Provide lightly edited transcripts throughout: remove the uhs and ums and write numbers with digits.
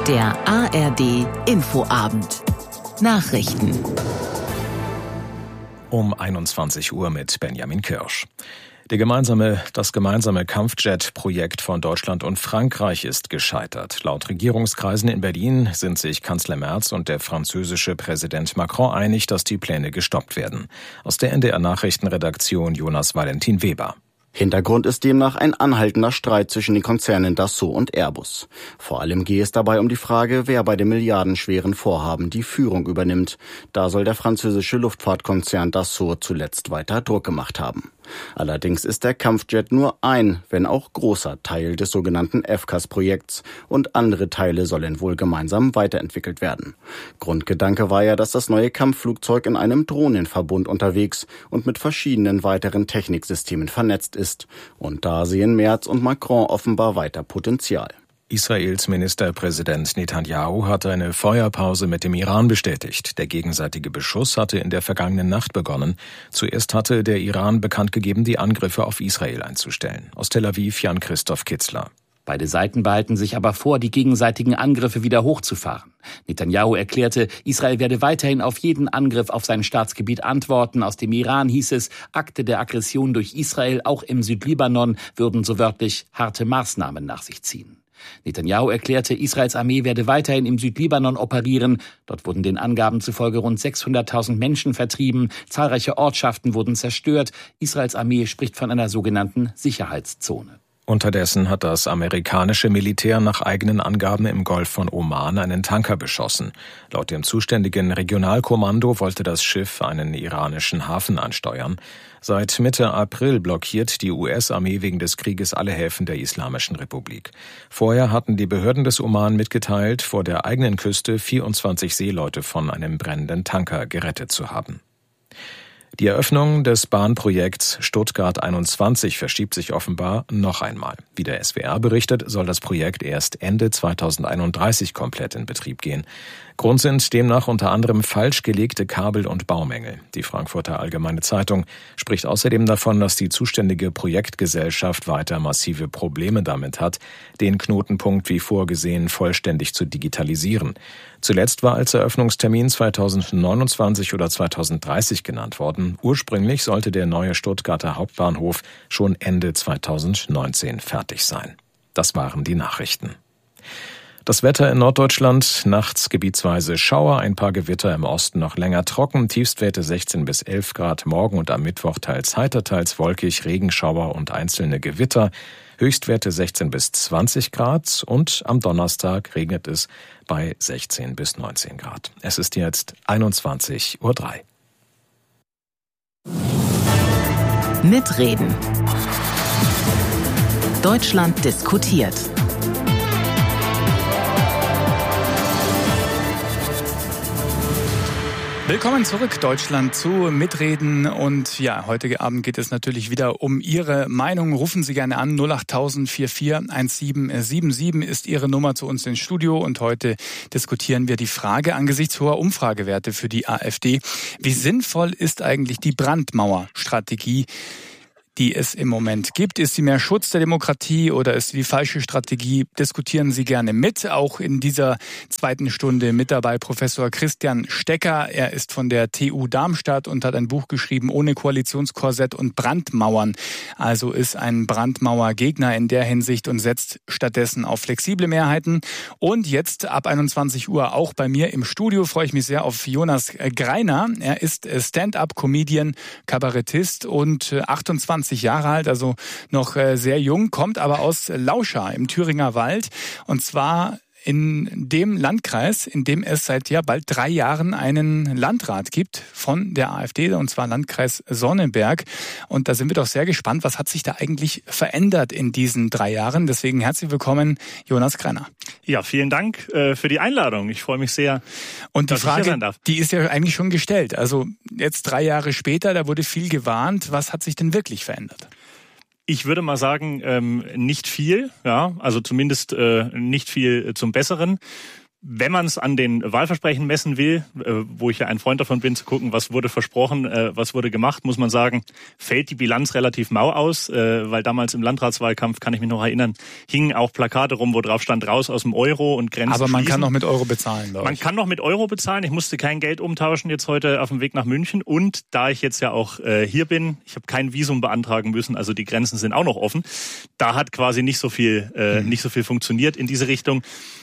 Der ARD Infoabend. Nachrichten. Um 21 Uhr mit Benjamin Kirsch. Das gemeinsame Kampfjet-Projekt von Deutschland und Frankreich ist gescheitert. Laut Regierungskreisen in Berlin sind sich Kanzler Merz und der französische Präsident Macron einig, dass die Pläne gestoppt werden. Aus der NDR-Nachrichtenredaktion Jonas Valentin Weber. Hintergrund ist demnach ein anhaltender Streit zwischen den Konzernen Dassault und Airbus. Vor allem gehe es dabei um die Frage, wer bei dem milliardenschweren Vorhaben die Führung übernimmt. Da soll der französische Luftfahrtkonzern Dassault zuletzt weiter Druck gemacht haben. Allerdings ist der Kampfjet nur ein, wenn auch großer Teil des sogenannten FCAS-Projekts und andere Teile sollen wohl gemeinsam weiterentwickelt werden. Grundgedanke war ja, dass das neue Kampfflugzeug in einem Drohnenverbund unterwegs und mit verschiedenen weiteren Techniksystemen vernetzt ist. Und da sehen Merz und Macron offenbar weiter Potenzial. Israels Ministerpräsident Netanyahu hatte eine Feuerpause mit dem Iran bestätigt. Der gegenseitige Beschuss hatte in der vergangenen Nacht begonnen. Zuerst hatte der Iran bekannt gegeben, die Angriffe auf Israel einzustellen. Aus Tel Aviv Jan-Christoph Kitzler. Beide Seiten behalten sich aber vor, die gegenseitigen Angriffe wieder hochzufahren. Netanyahu erklärte, Israel werde weiterhin auf jeden Angriff auf sein Staatsgebiet antworten. Aus dem Iran hieß es, Akte der Aggression durch Israel, auch im Südlibanon, würden so wörtlich harte Maßnahmen nach sich ziehen. Netanyahu erklärte, Israels Armee werde weiterhin im Südlibanon operieren. Dort wurden den Angaben zufolge rund 600.000 Menschen vertrieben. Zahlreiche Ortschaften wurden zerstört. Israels Armee spricht von einer sogenannten Sicherheitszone. Unterdessen hat das amerikanische Militär nach eigenen Angaben im Golf von Oman einen Tanker beschossen. Laut dem zuständigen Regionalkommando wollte das Schiff einen iranischen Hafen ansteuern. Seit Mitte April blockiert die US-Armee wegen des Krieges alle Häfen der Islamischen Republik. Vorher hatten die Behörden des Oman mitgeteilt, vor der eigenen Küste 24 Seeleute von einem brennenden Tanker gerettet zu haben. Die Eröffnung des Bahnprojekts Stuttgart 21 verschiebt sich offenbar noch einmal. Wie der SWR berichtet, soll das Projekt erst Ende 2031 komplett in Betrieb gehen. Grund sind demnach unter anderem falsch gelegte Kabel- und Baumängel. Die Frankfurter Allgemeine Zeitung spricht außerdem davon, dass die zuständige Projektgesellschaft weiter massive Probleme damit hat, den Knotenpunkt wie vorgesehen vollständig zu digitalisieren. Zuletzt war als Eröffnungstermin 2029 oder 2030 genannt worden. Ursprünglich sollte der neue Stuttgarter Hauptbahnhof schon Ende 2019 fertig sein. Das waren die Nachrichten. Das Wetter in Norddeutschland, nachts gebietsweise Schauer, ein paar Gewitter im Osten noch länger trocken, Tiefstwerte 16 bis 11 Grad, morgen und am Mittwoch teils heiter, teils wolkig, Regenschauer und einzelne Gewitter, Höchstwerte 16 bis 20 Grad und am Donnerstag regnet es bei 16 bis 19 Grad. Es ist jetzt 21:03 Uhr. Mitreden. Deutschland diskutiert. Willkommen zurück, Deutschland, zu Mitreden. Und ja, heute Abend geht es natürlich wieder um Ihre Meinung. Rufen Sie gerne an, 08000 44 1777 ist Ihre Nummer zu uns ins Studio. Und heute diskutieren wir die Frage angesichts hoher Umfragewerte für die AfD. Wie sinnvoll ist eigentlich die Brandmauerstrategie, die es im Moment gibt? Ist sie mehr Schutz der Demokratie oder ist sie die falsche Strategie? Diskutieren Sie gerne mit. Auch in dieser zweiten Stunde mit dabei Professor Christian Stecker. Er ist von der TU Darmstadt und hat ein Buch geschrieben, Ohne Koalitionskorsett und Brandmauern. Also ist ein Brandmauergegner in der Hinsicht und setzt stattdessen auf flexible Mehrheiten. Und jetzt ab 21 Uhr auch bei mir im Studio freue ich mich sehr auf Jonas Greiner. Er ist Stand-up-Comedian, Kabarettist und 28 Jahre alt, also noch sehr jung, kommt aber aus Laucha im Thüringer Wald und zwar in dem Landkreis, in dem es seit bald 3 Jahren einen Landrat gibt von der AfD, und zwar Landkreis Sonneberg. Und da sind wir doch sehr gespannt, was hat sich da eigentlich verändert in diesen 3 Jahren. Deswegen herzlich willkommen, Jonas Greiner. Ja, vielen Dank für die Einladung. Ich freue mich sehr, und die dass ich hier sein darf. Die ist ja eigentlich schon gestellt. Also jetzt 3 Jahre später, da wurde viel gewarnt. Was hat sich denn wirklich verändert? Ich würde mal sagen, nicht viel, ja, also zumindest nicht viel zum Besseren. Wenn man es an den Wahlversprechen messen will, wo ich ja ein Freund davon bin, zu gucken, was wurde versprochen, was wurde gemacht, muss man sagen, fällt die Bilanz relativ mau aus, weil damals im Landratswahlkampf, kann ich mich noch erinnern, hingen auch Plakate rum, wo drauf stand, raus aus dem Euro und Grenzen Aber man schließen. kann noch mit Euro bezahlen, glaube ich. Man kann noch mit Euro bezahlen. Ich musste kein Geld umtauschen jetzt heute auf dem Weg nach München. Und da ich jetzt ja auch hier bin, ich habe kein Visum beantragen müssen, also die Grenzen sind auch noch offen. Da hat quasi nicht so viel funktioniert in diese Richtung.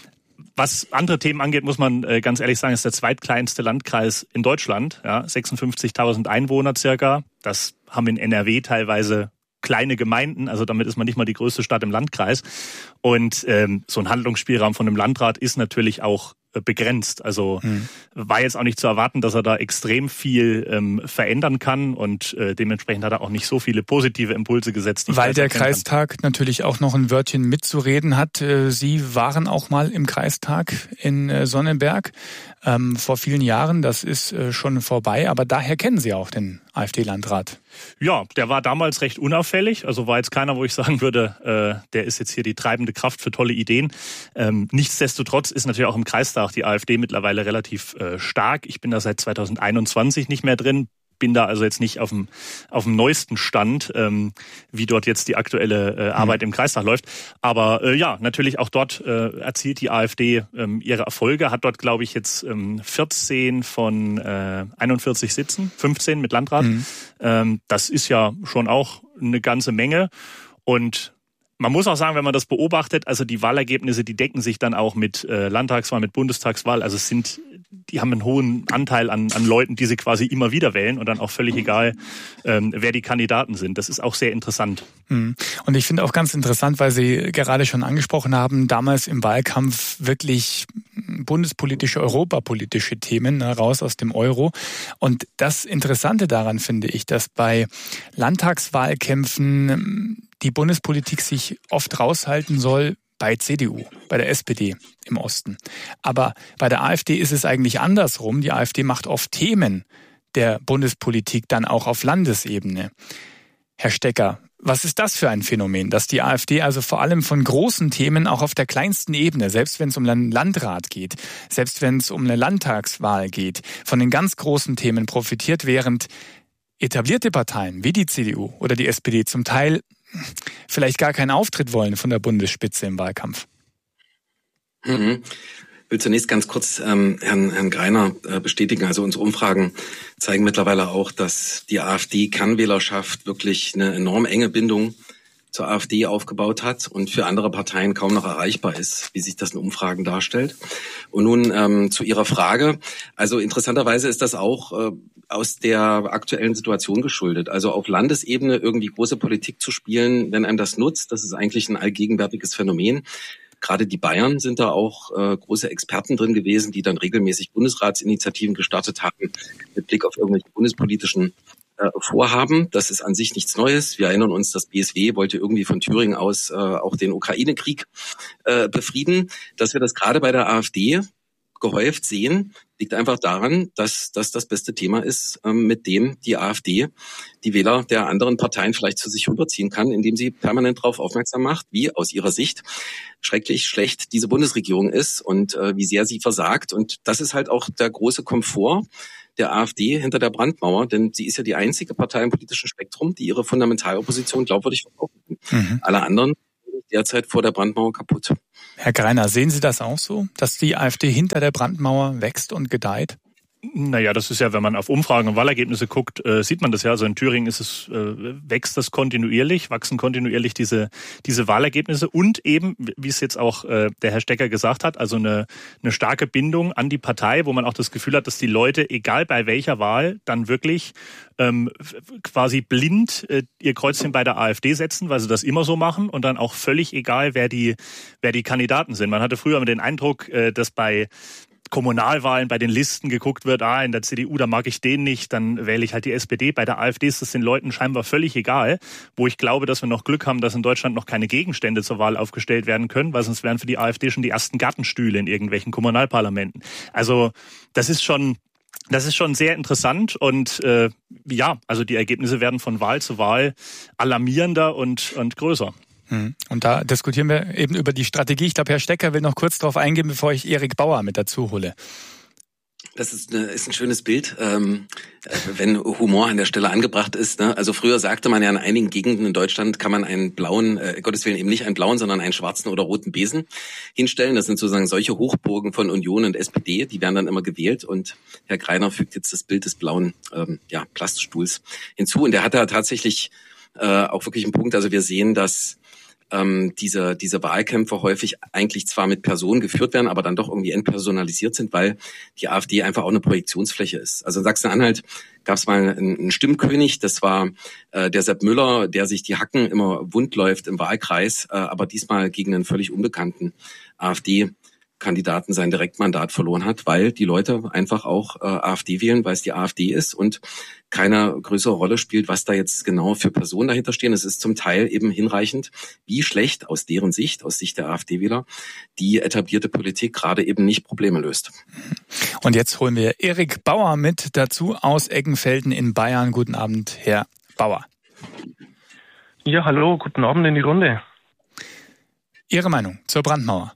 Was andere Themen angeht, muss man ganz ehrlich sagen, ist der zweitkleinste Landkreis in Deutschland. Ja, 56.000 Einwohner circa. Das haben in NRW teilweise kleine Gemeinden, also damit ist man nicht mal die größte Stadt im Landkreis. Und so ein Handlungsspielraum von einem Landrat ist natürlich auch begrenzt. Also war jetzt auch nicht zu erwarten, dass er da extrem viel verändern kann und dementsprechend hat er auch nicht so viele positive Impulse gesetzt. Weil der Kreistag natürlich auch noch ein Wörtchen mitzureden hat. Sie waren auch mal im Kreistag in Sonneberg vor vielen Jahren. Das ist schon vorbei, aber daher kennen Sie auch den AfD-Landrat. Ja, der war damals recht unauffällig. Also war jetzt keiner, wo ich sagen würde, der ist jetzt hier die treibende Kraft für tolle Ideen. Nichtsdestotrotz ist natürlich auch im Kreistag die AfD mittlerweile relativ stark. Ich bin da seit 2021 nicht mehr drin. Bin da also jetzt nicht auf dem neuesten Stand, wie dort jetzt die aktuelle Arbeit im Kreistag läuft. Aber ja, natürlich auch dort erzielt die AfD ihre Erfolge, hat dort, glaube ich, jetzt 14 von 41 Sitzen, 15 mit Landrat. Das ist ja schon auch eine ganze Menge. Und man muss auch sagen, wenn man das beobachtet, also die Wahlergebnisse, die decken sich dann auch mit Landtagswahl, mit Bundestagswahl. Also die haben einen hohen Anteil an Leuten, die sie quasi immer wieder wählen und dann auch völlig egal, wer die Kandidaten sind. Das ist auch sehr interessant. Und ich finde auch ganz interessant, weil Sie gerade schon angesprochen haben, damals im Wahlkampf wirklich bundespolitische, europapolitische Themen, raus aus dem Euro. Und das Interessante daran finde ich, dass bei Landtagswahlkämpfen die Bundespolitik sich oft raushalten soll bei CDU, bei der SPD im Osten. Aber bei der AfD ist es eigentlich andersrum. Die AfD macht oft Themen der Bundespolitik dann auch auf Landesebene. Herr Stecker, was ist das für ein Phänomen, dass die AfD also vor allem von großen Themen auch auf der kleinsten Ebene, selbst wenn es um einen Landrat geht, selbst wenn es um eine Landtagswahl geht, von den ganz großen Themen profitiert, während etablierte Parteien wie die CDU oder die SPD zum Teil vielleicht gar keinen Auftritt wollen von der Bundesspitze im Wahlkampf? Ich will zunächst ganz kurz Herrn Greiner bestätigen. Also unsere Umfragen zeigen mittlerweile auch, dass die AfD-Kernwählerschaft wirklich eine enorm enge Bindung zur AfD aufgebaut hat und für andere Parteien kaum noch erreichbar ist, wie sich das in Umfragen darstellt. Und nun zu Ihrer Frage. Also interessanterweise ist das auch aus der aktuellen Situation geschuldet. Also auf Landesebene irgendwie große Politik zu spielen, wenn einem das nutzt, das ist eigentlich ein allgegenwärtiges Phänomen. Gerade die Bayern sind da auch große Experten drin gewesen, die dann regelmäßig Bundesratsinitiativen gestartet haben mit Blick auf irgendwelche bundespolitischen Vorhaben. Das ist an sich nichts Neues. Wir erinnern uns, das BSW wollte irgendwie von Thüringen aus auch den Ukraine-Krieg befrieden. Dass wir das gerade bei der AfD gehäuft sehen, liegt einfach daran, dass das das beste Thema ist, mit dem die AfD die Wähler der anderen Parteien vielleicht zu sich rüberziehen kann, indem sie permanent darauf aufmerksam macht, wie aus ihrer Sicht schrecklich schlecht diese Bundesregierung ist und wie sehr sie versagt. Und das ist halt auch der große Komfort der AfD hinter der Brandmauer, denn sie ist ja die einzige Partei im politischen Spektrum, die ihre Fundamentalopposition glaubwürdig verkaufen kann. Alle anderen sind derzeit vor der Brandmauer kaputt. Herr Greiner, sehen Sie das auch so, dass die AfD hinter der Brandmauer wächst und gedeiht? Naja, das ist ja, wenn man auf Umfragen und Wahlergebnisse guckt, sieht man das ja. Also in Thüringen wächst das kontinuierlich, wachsen kontinuierlich diese Wahlergebnisse und eben, wie es jetzt auch der Herr Stecker gesagt hat, also eine starke Bindung an die Partei, wo man auch das Gefühl hat, dass die Leute, egal bei welcher Wahl, dann wirklich quasi blind ihr Kreuzchen bei der AfD setzen, weil sie das immer so machen und dann auch völlig egal, wer die Kandidaten sind. Man hatte früher immer den Eindruck, dass bei Kommunalwahlen bei den Listen geguckt wird, in der CDU, da mag ich den nicht, dann wähle ich halt die SPD. Bei der AfD ist es den Leuten scheinbar völlig egal, wo ich glaube, dass wir noch Glück haben, dass in Deutschland noch keine Gegenstände zur Wahl aufgestellt werden können, weil sonst wären für die AfD schon die ersten Gartenstühle in irgendwelchen Kommunalparlamenten. Also das ist schon sehr interessant und also die Ergebnisse werden von Wahl zu Wahl alarmierender und größer. Und da diskutieren wir eben über die Strategie. Ich glaube, Herr Stecker will noch kurz darauf eingehen, bevor ich Erik Bauer mit dazu hole. Das ist ein schönes Bild, wenn Humor an der Stelle angebracht ist. Ne? Also früher sagte man ja, in einigen Gegenden in Deutschland kann man einen blauen, Gottes Willen eben nicht einen blauen, sondern einen schwarzen oder roten Besen hinstellen. Das sind sozusagen solche Hochburgen von Union und SPD, die werden dann immer gewählt. Und Herr Greiner fügt jetzt das Bild des blauen Plaststuhls hinzu. Und der hat da tatsächlich auch wirklich einen Punkt. Also wir sehen, dass diese Wahlkämpfe häufig eigentlich zwar mit Personen geführt werden, aber dann doch irgendwie entpersonalisiert sind, weil die AfD einfach auch eine Projektionsfläche ist. Also in Sachsen-Anhalt gab es mal einen Stimmkönig, das war der Sepp Müller, der sich die Hacken immer wund läuft im Wahlkreis, aber diesmal gegen einen völlig unbekannten AfD-Kandidaten sein Direktmandat verloren hat, weil die Leute einfach auch AfD wählen, weil es die AfD ist und keine größere Rolle spielt, was da jetzt genau für Personen dahinter stehen. Es ist zum Teil eben hinreichend, wie schlecht aus deren Sicht, aus Sicht der AfD-Wähler, die etablierte Politik gerade eben nicht Probleme löst. Und jetzt holen wir Erik Bauer mit dazu aus Eggenfelden in Bayern. Guten Abend, Herr Bauer. Ja, hallo, guten Abend in die Runde. Ihre Meinung zur Brandmauer?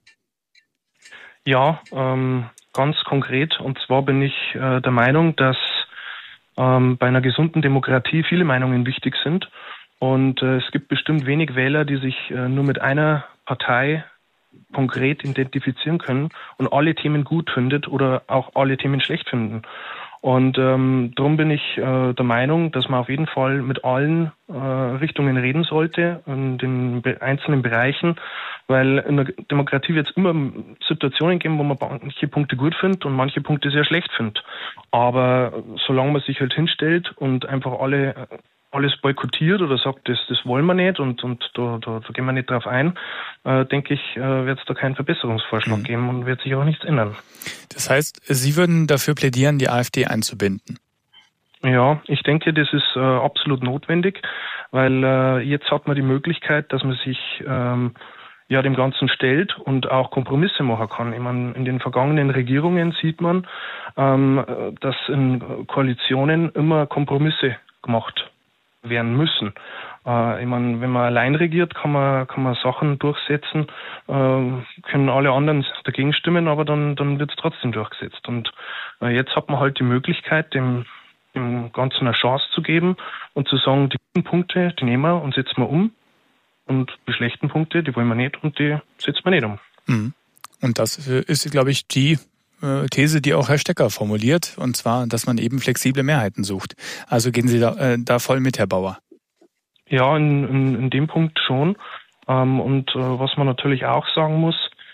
Ja, ganz konkret. Und zwar bin ich der Meinung, dass bei einer gesunden Demokratie viele Meinungen wichtig sind. Und es gibt bestimmt wenig Wähler, die sich nur mit einer Partei konkret identifizieren können und alle Themen gut findet oder auch alle Themen schlecht finden. Und darum bin ich der Meinung, dass man auf jeden Fall mit allen Richtungen reden sollte, in den einzelnen Bereichen, weil in der Demokratie wird es immer Situationen geben, wo man manche Punkte gut findet und manche Punkte sehr schlecht findet. Aber solange man sich halt hinstellt und einfach alles boykottiert oder sagt, das wollen wir nicht und da gehen wir nicht drauf ein, denke ich, wird es da keinen Verbesserungsvorschlag geben und wird sich auch nichts ändern. Das heißt, Sie würden dafür plädieren, die AfD einzubinden? Ja, ich denke, das ist absolut notwendig, weil jetzt hat man die Möglichkeit, dass man sich dem Ganzen stellt und auch Kompromisse machen kann. Ich meine, in den vergangenen Regierungen sieht man, dass in Koalitionen immer Kompromisse gemacht werden müssen. Ich meine, wenn man allein regiert, kann man Sachen durchsetzen, können alle anderen dagegen stimmen, aber dann wird es trotzdem durchgesetzt. Und jetzt hat man halt die Möglichkeit, dem Ganzen eine Chance zu geben und zu sagen, die guten Punkte, die nehmen wir und setzen wir um und die schlechten Punkte, die wollen wir nicht und die setzen wir nicht um. Und das ist, glaube ich, die These, die auch Herr Stecker formuliert, und zwar, dass man eben flexible Mehrheiten sucht. Also gehen Sie da voll mit, Herr Bauer? Ja, in dem Punkt schon. Und was man natürlich auch sagen muss,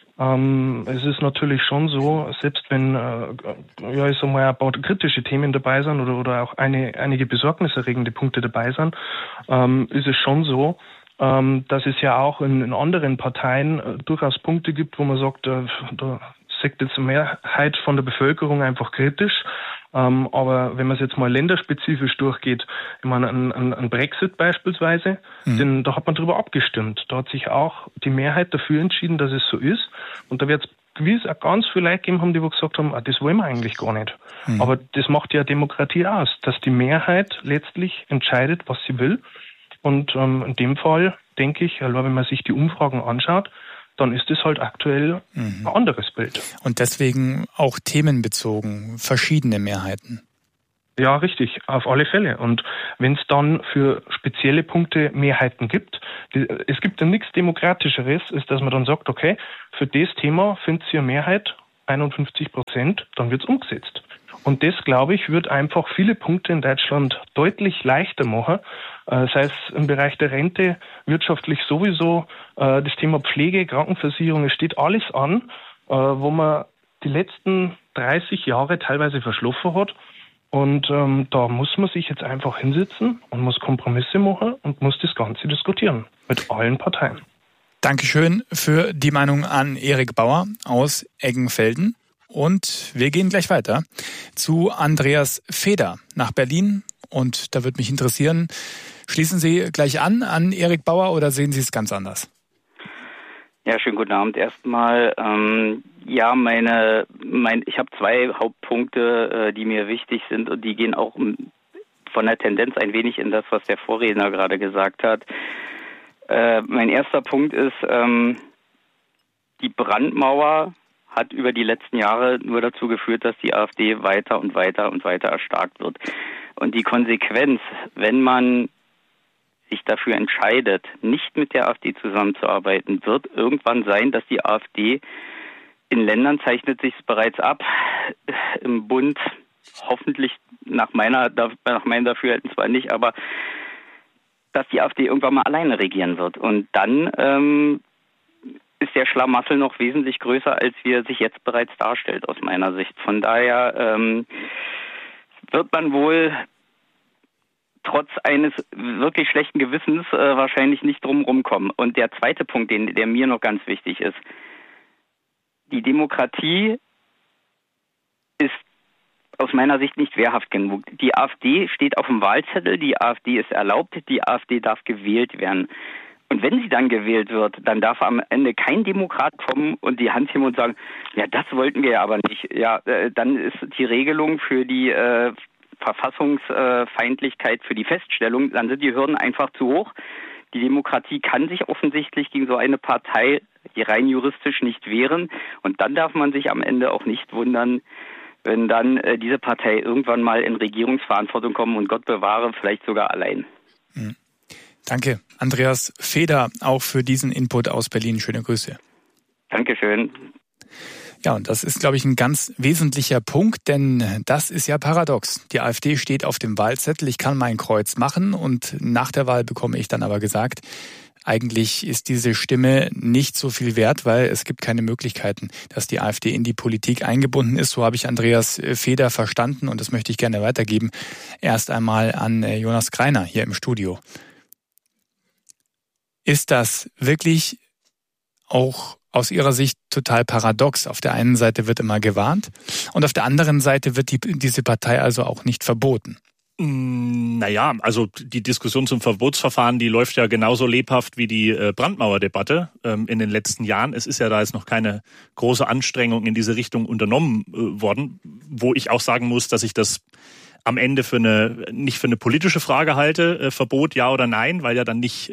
es ist natürlich schon so, selbst wenn ich sag mal, ein paar kritische Themen dabei sind oder auch einige besorgniserregende Punkte dabei sind, ist es schon so, dass es ja auch in anderen Parteien durchaus Punkte gibt, wo man sagt, da sagt jetzt eine Mehrheit von der Bevölkerung einfach kritisch. Aber wenn man es jetzt mal länderspezifisch durchgeht, ich meine, ein Brexit beispielsweise, denn da hat man darüber abgestimmt. Da hat sich auch die Mehrheit dafür entschieden, dass es so ist. Und da wird es gewiss auch ganz viele Leute gegeben haben, die gesagt haben, das wollen wir eigentlich gar nicht. Aber das macht ja Demokratie aus, dass die Mehrheit letztlich entscheidet, was sie will. Und in dem Fall denke ich, wenn man sich die Umfragen anschaut, dann ist es halt aktuell ein anderes Bild. Und deswegen auch themenbezogen, verschiedene Mehrheiten. Ja, richtig, auf alle Fälle. Und wenn es dann für spezielle Punkte Mehrheiten gibt, es gibt ja nichts Demokratischeres, ist, dass man dann sagt, okay, für das Thema findet ihr Mehrheit, 51%, dann wird es umgesetzt. Und das, glaube ich, wird einfach viele Punkte in Deutschland deutlich leichter machen, sei es im Bereich der Rente, wirtschaftlich sowieso, das Thema Pflege, Krankenversicherung, es steht alles an, wo man die letzten 30 Jahre teilweise verschlafen hat. Und da muss man sich jetzt einfach hinsetzen und muss Kompromisse machen und muss das Ganze diskutieren mit allen Parteien. Dankeschön für die Meinung an Erik Bauer aus Eggenfelden. Und wir gehen gleich weiter zu Andreas Feder nach Berlin. Und da würde mich interessieren, schließen Sie gleich an Erik Bauer oder sehen Sie es ganz anders? Ja, schönen guten Abend erstmal. Ich habe zwei Hauptpunkte, die mir wichtig sind und die gehen auch von der Tendenz ein wenig in das, was der Vorredner gerade gesagt hat. Mein erster Punkt ist, die Brandmauer hat über die letzten Jahre nur dazu geführt, dass die AfD weiter und weiter und weiter erstarkt wird. Und die Konsequenz, wenn man sich dafür entscheidet, nicht mit der AfD zusammenzuarbeiten, wird irgendwann sein, dass die AfD in Ländern zeichnet sich es bereits ab, im Bund hoffentlich nach meinem Dafürhalten zwar nicht, aber dass die AfD irgendwann mal alleine regieren wird. Und dann ist der Schlamassel noch wesentlich größer, als wie er sich jetzt bereits darstellt, aus meiner Sicht. Von daher wird man wohl trotz eines wirklich schlechten Gewissens wahrscheinlich nicht drum kommen. Und der zweite Punkt, der mir noch ganz wichtig ist, die Demokratie ist aus meiner Sicht nicht wehrhaft genug. Die AfD steht auf dem Wahlzettel, die AfD ist erlaubt, die AfD darf gewählt werden. Und wenn sie dann gewählt wird, dann darf am Ende kein Demokrat kommen und die Hand heben und sagen, ja, das wollten wir ja aber nicht. Ja, dann ist die Regelung für die Verfassungsfeindlichkeit, für die Feststellung, dann sind die Hürden einfach zu hoch. Die Demokratie kann sich offensichtlich gegen so eine Partei rein juristisch nicht wehren. Und dann darf man sich am Ende auch nicht wundern, wenn dann diese Partei irgendwann mal in Regierungsverantwortung kommt und Gott bewahre, vielleicht sogar allein. Danke, Andreas Feder, auch für diesen Input aus Berlin. Schöne Grüße. Dankeschön. Ja, und das ist, glaube ich, ein ganz wesentlicher Punkt, denn das ist ja paradox. Die AfD steht auf dem Wahlzettel, ich kann mein Kreuz machen und nach der Wahl bekomme ich dann aber gesagt, eigentlich ist diese Stimme nicht so viel wert, weil es gibt keine Möglichkeiten, dass die AfD in die Politik eingebunden ist. So habe ich Andreas Feder verstanden und das möchte ich gerne weitergeben. Erst einmal an Jonas Greiner hier im Studio. Ist das wirklich auch aus Ihrer Sicht total paradox? Auf der einen Seite wird immer gewarnt und auf der anderen Seite wird diese Partei also auch nicht verboten. Naja, also die Diskussion zum Verbotsverfahren, die läuft ja genauso lebhaft wie die Brandmauerdebatte in den letzten Jahren. Es ist ja da jetzt noch keine große Anstrengung in diese Richtung unternommen worden, wo ich auch sagen muss, dass ich das am Ende nicht für eine politische Frage halte, Verbot ja oder nein, weil ja dann nicht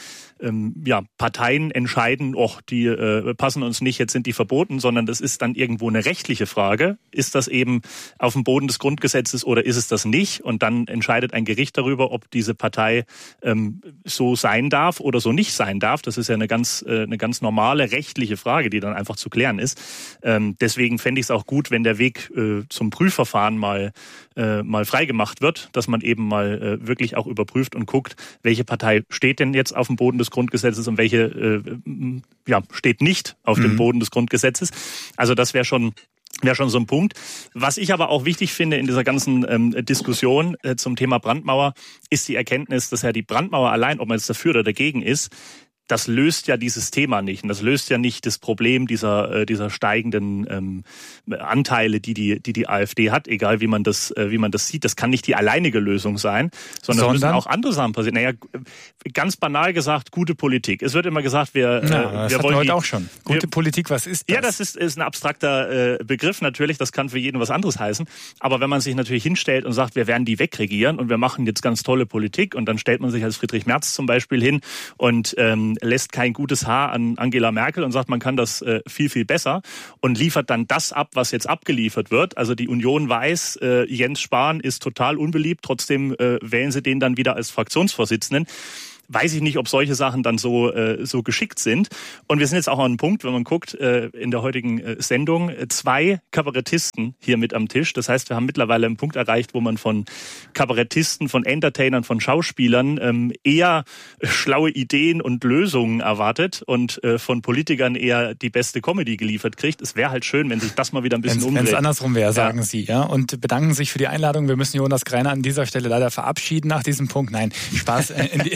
Parteien entscheiden, die passen uns nicht, jetzt sind die verboten, sondern das ist dann irgendwo eine rechtliche Frage. Ist das eben auf dem Boden des Grundgesetzes oder ist es das nicht? Und dann entscheidet ein Gericht darüber, ob diese Partei so sein darf oder so nicht sein darf. Das ist ja eine ganz normale rechtliche Frage, die dann einfach zu klären ist. Deswegen fände ich es auch gut, wenn der Weg zum Prüfverfahren mal freigemacht wird, dass man eben mal wirklich auch überprüft und guckt, welche Partei steht denn jetzt auf dem Boden des Grundgesetzes und welche steht nicht auf dem Boden des Grundgesetzes. Also das wäre schon so ein Punkt. Was ich aber auch wichtig finde in dieser ganzen Diskussion zum Thema Brandmauer, ist die Erkenntnis, dass ja die Brandmauer allein, ob man jetzt dafür oder dagegen ist, das löst ja dieses Thema nicht. Und das löst ja nicht das Problem dieser steigenden Anteile, die AfD hat, egal wie man das sieht. Das kann nicht die alleinige Lösung sein, sondern müssen auch andere Sachen passieren. Naja, ganz banal gesagt, gute Politik. Es wird immer gesagt, wir wollen heute auch schon. Gute Politik, was ist das? Ja, das ist ein abstrakter Begriff natürlich. Das kann für jeden was anderes heißen. Aber wenn man sich natürlich hinstellt und sagt, wir werden die wegregieren und wir machen jetzt ganz tolle Politik und dann stellt man sich als Friedrich Merz zum Beispiel hin und lässt kein gutes Haar an Angela Merkel und sagt, man kann das viel, viel besser und liefert dann das ab, was jetzt abgeliefert wird. Also die Union weiß, Jens Spahn ist total unbeliebt, trotzdem wählen sie den dann wieder als Fraktionsvorsitzenden. Weiß ich nicht, ob solche Sachen dann so geschickt sind. Und wir sind jetzt auch an einem Punkt, wenn man guckt, in der heutigen Sendung, 2 Kabarettisten hier mit am Tisch. Das heißt, wir haben mittlerweile einen Punkt erreicht, wo man von Kabarettisten, von Entertainern, von Schauspielern eher schlaue Ideen und Lösungen erwartet und von Politikern eher die beste Comedy geliefert kriegt. Es wäre halt schön, wenn sich das mal wieder ein bisschen umdreht. Wenn es andersrum wäre, sagen Sie, ja. Und bedanken sich für die Einladung. Wir müssen Jonas Greiner an dieser Stelle leider verabschieden nach diesem Punkt. Nein, Spaß.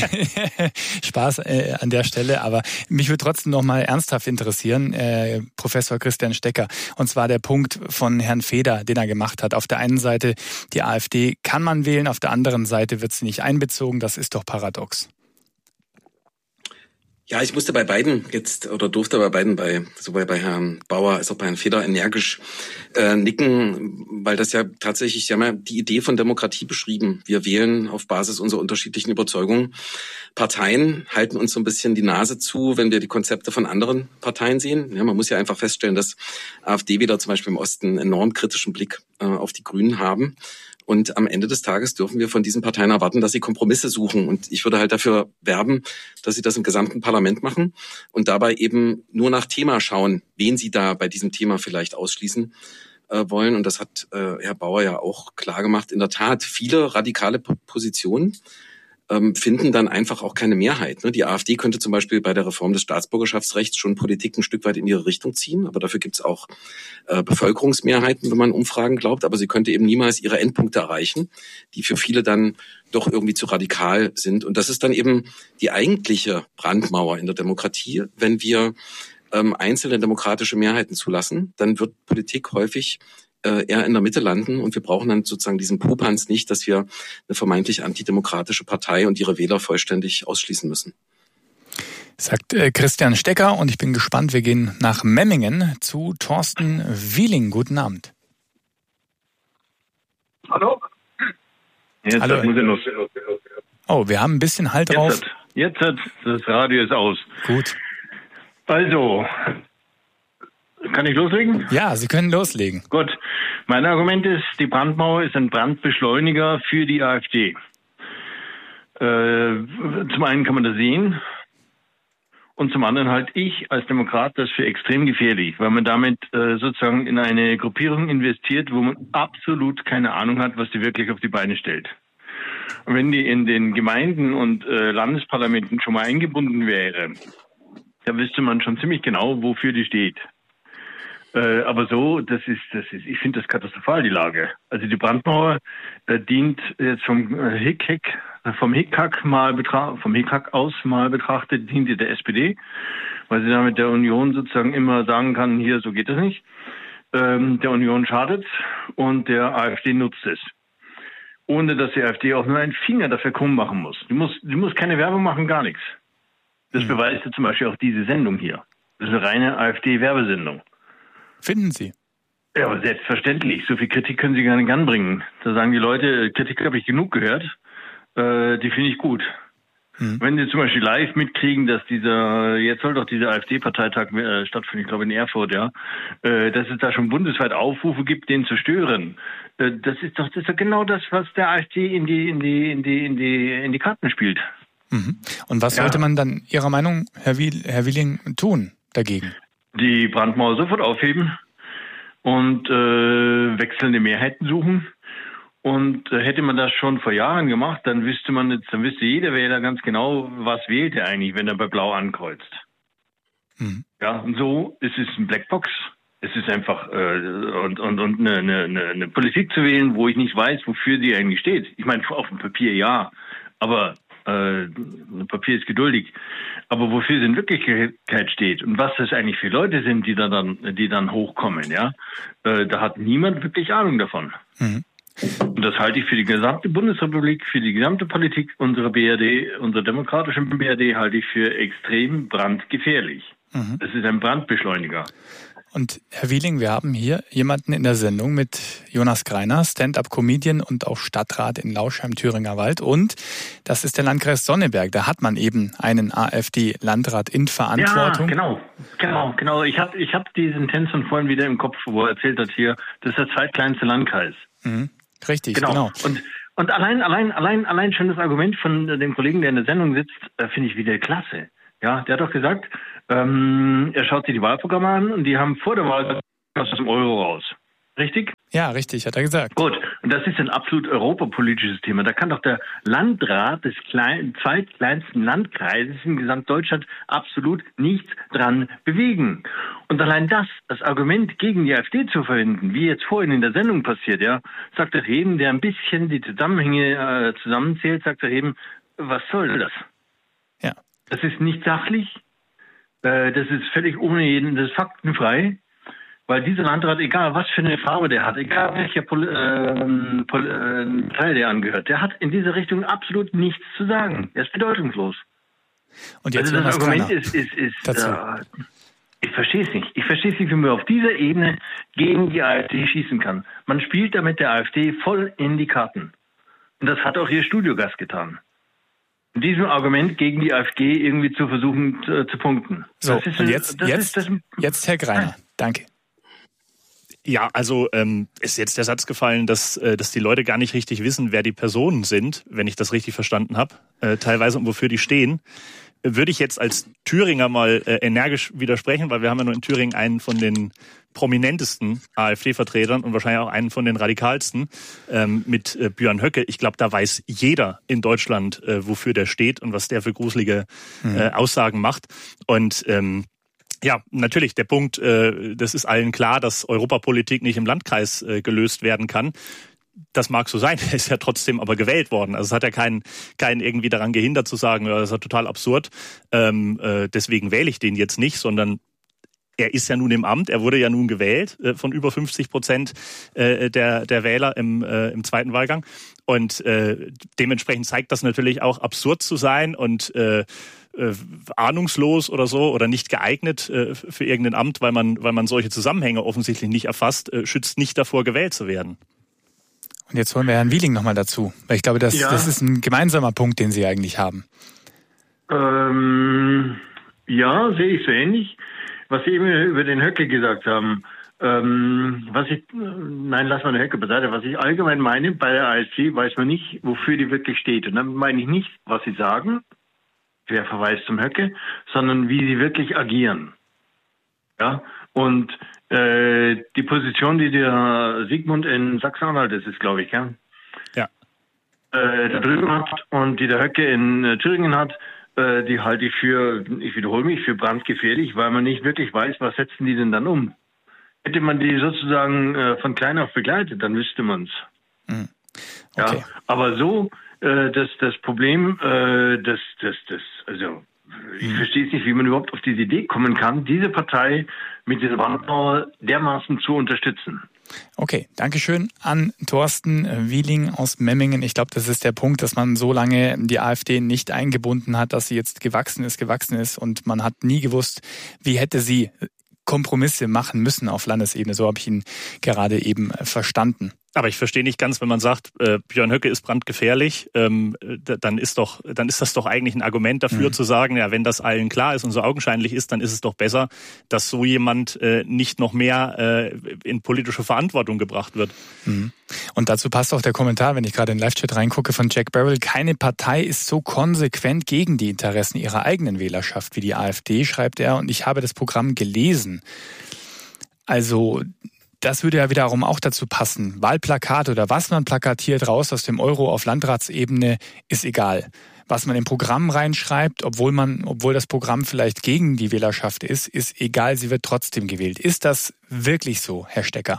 Spaß an der Stelle, aber mich würde trotzdem noch mal ernsthaft interessieren, Professor Christian Stecker, und zwar der Punkt von Herrn Feder, den er gemacht hat. Auf der einen Seite, die AfD kann man wählen, auf der anderen Seite wird sie nicht einbezogen. Das ist doch paradox. Ja, ich musste bei beiden durfte bei beiden, sowohl bei Herrn Bauer als auch bei Herrn Feder energisch nicken, weil das ja tatsächlich, Sie haben ja die Idee von Demokratie beschrieben. Wir wählen auf Basis unserer unterschiedlichen Überzeugungen. Parteien halten uns so ein bisschen die Nase zu, wenn wir die Konzepte von anderen Parteien sehen. Ja, man muss ja einfach feststellen, dass AfD-Wähler zum Beispiel im Osten einen enorm kritischen Blick auf die Grünen haben. Und am Ende des Tages dürfen wir von diesen Parteien erwarten, dass sie Kompromisse suchen. Und ich würde halt dafür werben, dass sie das im gesamten Parlament machen und dabei eben nur nach Thema schauen, wen sie da bei diesem Thema vielleicht ausschließen wollen. Und das hat Herr Bauer ja auch klar gemacht. In der Tat, viele radikale Positionen finden dann einfach auch keine Mehrheit. Die AfD könnte zum Beispiel bei der Reform des Staatsbürgerschaftsrechts schon Politik ein Stück weit in ihre Richtung ziehen, aber dafür gibt es auch Bevölkerungsmehrheiten, wenn man Umfragen glaubt, aber sie könnte eben niemals ihre Endpunkte erreichen, die für viele dann doch irgendwie zu radikal sind. Und das ist dann eben die eigentliche Brandmauer in der Demokratie. Wenn wir einzelne demokratische Mehrheiten zulassen, dann wird Politik häufig eher in der Mitte landen und wir brauchen dann sozusagen diesen Popanz nicht, dass wir eine vermeintlich antidemokratische Partei und ihre Wähler vollständig ausschließen müssen. Sagt Christian Stecker und ich bin gespannt, wir gehen nach Memmingen zu Thorsten Wieling. Guten Abend. Hallo? Jetzt Hallo. muss ich noch. Oh, wir haben ein bisschen Halt drauf. Jetzt das Radio ist aus. Gut. Also, kann ich loslegen? Ja, Sie können loslegen. Gut. Mein Argument ist, die Brandmauer ist ein Brandbeschleuniger für die AfD. Zum einen kann man das sehen und zum anderen halte ich als Demokrat das für extrem gefährlich, weil man damit sozusagen in eine Gruppierung investiert, wo man absolut keine Ahnung hat, was die wirklich auf die Beine stellt. Und wenn die in den Gemeinden und Landesparlamenten schon mal eingebunden wäre, da wüsste man schon ziemlich genau, wofür die steht. Aber so, ich finde das katastrophal, die Lage. Also die Brandmauer dient jetzt vom Hickhack aus mal betrachtet, dient die der SPD, weil sie damit der Union sozusagen immer sagen kann, hier, so geht das nicht. Der Union schadet's und der AfD nutzt es. Ohne dass die AfD auch nur einen Finger dafür krumm machen muss. Die muss keine Werbung machen, gar nichts. Das beweist ja zum Beispiel auch diese Sendung hier. Das ist eine reine AfD-Werbesendung. Finden Sie? Ja, aber selbstverständlich. So viel Kritik können Sie gar nicht anbringen. Da sagen die Leute, Kritik habe ich genug gehört. Die finde ich gut. Wenn Sie zum Beispiel live mitkriegen, dass jetzt soll doch dieser AfD-Parteitag stattfinden, ich glaube in Erfurt, ja, dass es da schon bundesweit Aufrufe gibt, den zu stören. Das ist doch genau das, was der AfD in die Karten spielt. Und was sollte man dann Ihrer Meinung, Herr Wieling, tun dagegen? Die Brandmauer sofort aufheben und wechselnde Mehrheiten suchen. Und hätte man das schon vor Jahren gemacht, dann wüsste jeder Wähler ganz genau, was wählt er eigentlich, wenn er bei Blau ankreuzt. Ja, und so ist es ein Blackbox. Es ist einfach eine Politik zu wählen, wo ich nicht weiß, wofür sie eigentlich steht. Ich meine, auf dem Papier ja, aber Papier ist geduldig. Aber wofür sie in Wirklichkeit steht und was das eigentlich für Leute sind, die dann hochkommen, ja, da hat niemand wirklich Ahnung davon. Und das halte ich für die gesamte Bundesrepublik, für die gesamte Politik unserer BRD, unserer demokratischen BRD, halte ich für extrem brandgefährlich. Das ist ein Brandbeschleuniger. Und Herr Wieling, wir haben hier jemanden in der Sendung mit Jonas Greiner, Stand-up-Comedian und auch Stadtrat in Lauchheim-Thüringer Wald. Und das ist der Landkreis Sonneberg. Da hat man eben einen AfD-Landrat in Verantwortung. Ja, genau. Ich hab diesen Tänzer vorhin wieder im Kopf, wo er erzählt hat hier, das ist der zweitkleinste Landkreis. Richtig, genau. Und allein schon das Argument von dem Kollegen, der in der Sendung sitzt, finde ich wieder klasse. Ja, der hat doch gesagt, er schaut sich die Wahlprogramme an und die haben vor der Wahl aus dem Euro raus. Richtig? Ja, richtig, hat er gesagt. Gut, und das ist ein absolut europapolitisches Thema. Da kann doch der Landrat des zweitkleinsten Landkreises in Gesamtdeutschland absolut nichts dran bewegen. Und allein das, das Argument gegen die AfD zu verwenden, wie jetzt vorhin in der Sendung passiert, ja, sagt doch jedem, der ein bisschen die Zusammenhänge zusammenzählt, sagt doch jedem, was soll das? Ja. Das ist nicht sachlich, das ist völlig das ist faktenfrei, weil dieser Landrat, egal was für eine Farbe der hat, egal welcher Partei der angehört, der hat in dieser Richtung absolut nichts zu sagen. Er ist bedeutungslos. Und jetzt also das Argument ist ich verstehe es nicht. Ich verstehe es nicht, wie man auf dieser Ebene gegen die AfD schießen kann. Man spielt damit der AfD voll in die Karten. Und das hat auch ihr Studiogast getan. Mit diesem Argument gegen die AfD irgendwie zu versuchen zu punkten. So, und jetzt Herr Greiner. Danke. Ja, also ist jetzt der Satz gefallen, dass die Leute gar nicht richtig wissen, wer die Personen sind, wenn ich das richtig verstanden habe, teilweise und wofür die stehen. Würde ich jetzt als Thüringer mal energisch widersprechen, weil wir haben ja nur in Thüringen einen von den prominentesten AfD-Vertretern und wahrscheinlich auch einen von den radikalsten mit Björn Höcke. Ich glaube, da weiß jeder in Deutschland, wofür der steht und was der für gruselige Aussagen macht. Und ja, natürlich, der Punkt, das ist allen klar, dass Europapolitik nicht im Landkreis gelöst werden kann. Das mag so sein, er ist ja trotzdem aber gewählt worden. Also es hat ja keinen irgendwie daran gehindert zu sagen, ja, das ist ja total absurd, deswegen wähle ich den jetzt nicht, sondern er ist ja nun im Amt, er wurde ja nun gewählt von über 50% der Wähler im zweiten Wahlgang. Und dementsprechend zeigt das natürlich auch absurd zu sein und ahnungslos oder so oder nicht geeignet für irgendein Amt, weil man solche Zusammenhänge offensichtlich nicht erfasst, schützt nicht davor, gewählt zu werden. Und jetzt holen wir Herrn Wieling nochmal dazu, weil ich glaube, das ist ein gemeinsamer Punkt, den Sie eigentlich haben. Ja, sehe ich so ähnlich. Was Sie eben über den Höcke gesagt haben, lass mal den Höcke beiseite. Was ich allgemein meine, bei der AfD weiß man nicht, wofür die wirklich steht. Und dann meine ich nicht, was sie sagen, wer verweist zum Höcke, sondern wie sie wirklich agieren. Ja, und die Position, die der Sigmund in Sachsen-Anhalt ist, glaube ich, ja? Ja. Da drüben hat und die der Höcke in Thüringen hat, die halte ich ich wiederhole mich, für brandgefährlich, weil man nicht wirklich weiß, was setzen die denn dann um. Hätte man die sozusagen von klein auf begleitet, dann wüsste man es. Mhm. Okay. Ja, aber so, das Problem, ich verstehe es nicht, wie man überhaupt auf diese Idee kommen kann, diese Partei mit dieser Brandmauer dermaßen zu unterstützen. Okay, Dankeschön an Thorsten Wieling aus Memmingen. Ich glaube, das ist der Punkt, dass man so lange die AfD nicht eingebunden hat, dass sie jetzt gewachsen ist und man hat nie gewusst, wie hätte sie Kompromisse machen müssen auf Landesebene. So habe ich ihn gerade eben verstanden. Aber ich verstehe nicht ganz, wenn man sagt, Björn Höcke ist brandgefährlich, dann ist das doch eigentlich ein Argument dafür zu sagen, ja, wenn das allen klar ist und so augenscheinlich ist, dann ist es doch besser, dass so jemand nicht noch mehr in politische Verantwortung gebracht wird. Mhm. Und dazu passt auch der Kommentar, wenn ich gerade in den Live-Chat reingucke, von Jack Barrell. Keine Partei ist so konsequent gegen die Interessen ihrer eigenen Wählerschaft wie die AfD, schreibt er. Und ich habe das Programm gelesen. Also das würde ja wiederum auch dazu passen. Wahlplakat oder was man plakatiert raus aus dem Euro auf Landratsebene ist egal. Was man im Programm reinschreibt, obwohl das Programm vielleicht gegen die Wählerschaft ist egal, sie wird trotzdem gewählt. Ist das wirklich so, Herr Stecker?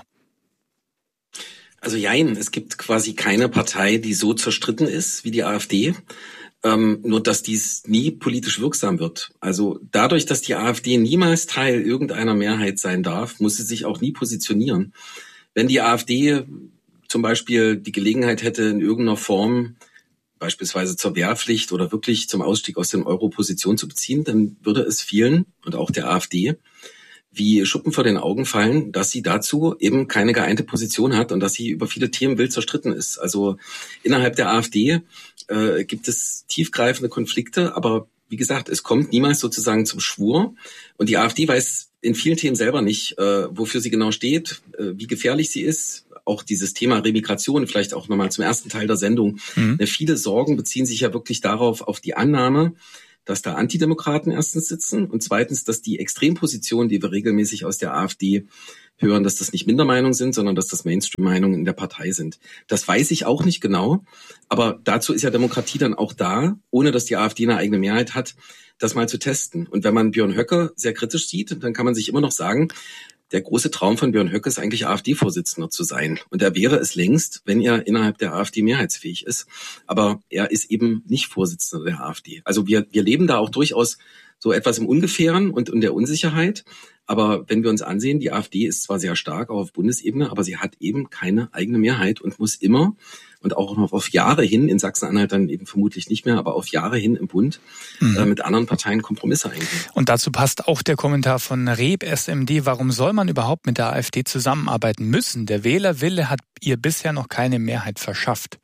Also jein, es gibt quasi keine Partei, die so zerstritten ist wie die AfD. Nur dass dies nie politisch wirksam wird. Also dadurch, dass die AfD niemals Teil irgendeiner Mehrheit sein darf, muss sie sich auch nie positionieren. Wenn die AfD zum Beispiel die Gelegenheit hätte, in irgendeiner Form beispielsweise zur Wehrpflicht oder wirklich zum Ausstieg aus dem Euro Position zu beziehen, dann würde es vielen und auch der AfD wie Schuppen vor den Augen fallen, dass sie dazu eben keine geeinte Position hat und dass sie über viele Themen wild zerstritten ist. Also innerhalb der AfD gibt es tiefgreifende Konflikte, aber wie gesagt, es kommt niemals sozusagen zum Schwur. Und die AfD weiß in vielen Themen selber nicht, wofür sie genau steht, wie gefährlich sie ist. Auch dieses Thema Remigration, vielleicht auch nochmal zum ersten Teil der Sendung. Viele Sorgen beziehen sich ja wirklich darauf, auf die Annahme, dass da Antidemokraten erstens sitzen und zweitens, dass die Extrempositionen, die wir regelmäßig aus der AfD hören, dass das nicht Mindermeinungen sind, sondern dass das Mainstream-Meinungen in der Partei sind. Das weiß ich auch nicht genau, aber dazu ist ja Demokratie dann auch da, ohne dass die AfD eine eigene Mehrheit hat, das mal zu testen. Und wenn man Björn Höcke sehr kritisch sieht, dann kann man sich immer noch sagen, der große Traum von Björn Höcke ist eigentlich AfD-Vorsitzender zu sein. Und er wäre es längst, wenn er innerhalb der AfD mehrheitsfähig ist. Aber er ist eben nicht Vorsitzender der AfD. Also wir leben da auch durchaus so etwas im Ungefähren und in der Unsicherheit. Aber wenn wir uns ansehen, die AfD ist zwar sehr stark, auch auf Bundesebene, aber sie hat eben keine eigene Mehrheit und muss immer und auch noch auf Jahre hin, in Sachsen-Anhalt dann eben vermutlich nicht mehr, aber auf Jahre hin im Bund mit anderen Parteien Kompromisse eingehen. Und dazu passt auch der Kommentar von Reb SMD. Warum soll man überhaupt mit der AfD zusammenarbeiten müssen? Der Wählerwille hat ihr bisher noch keine Mehrheit verschafft.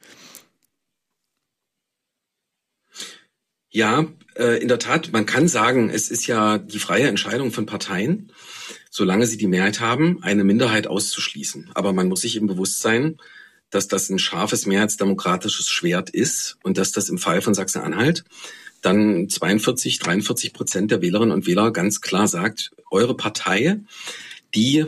Ja, in der Tat, man kann sagen, es ist ja die freie Entscheidung von Parteien, solange sie die Mehrheit haben, eine Minderheit auszuschließen. Aber man muss sich im bewusst sein, dass das ein scharfes mehrheitsdemokratisches Schwert ist und dass das im Fall von Sachsen-Anhalt dann 43% der Wählerinnen und Wähler ganz klar sagt, eure Partei, die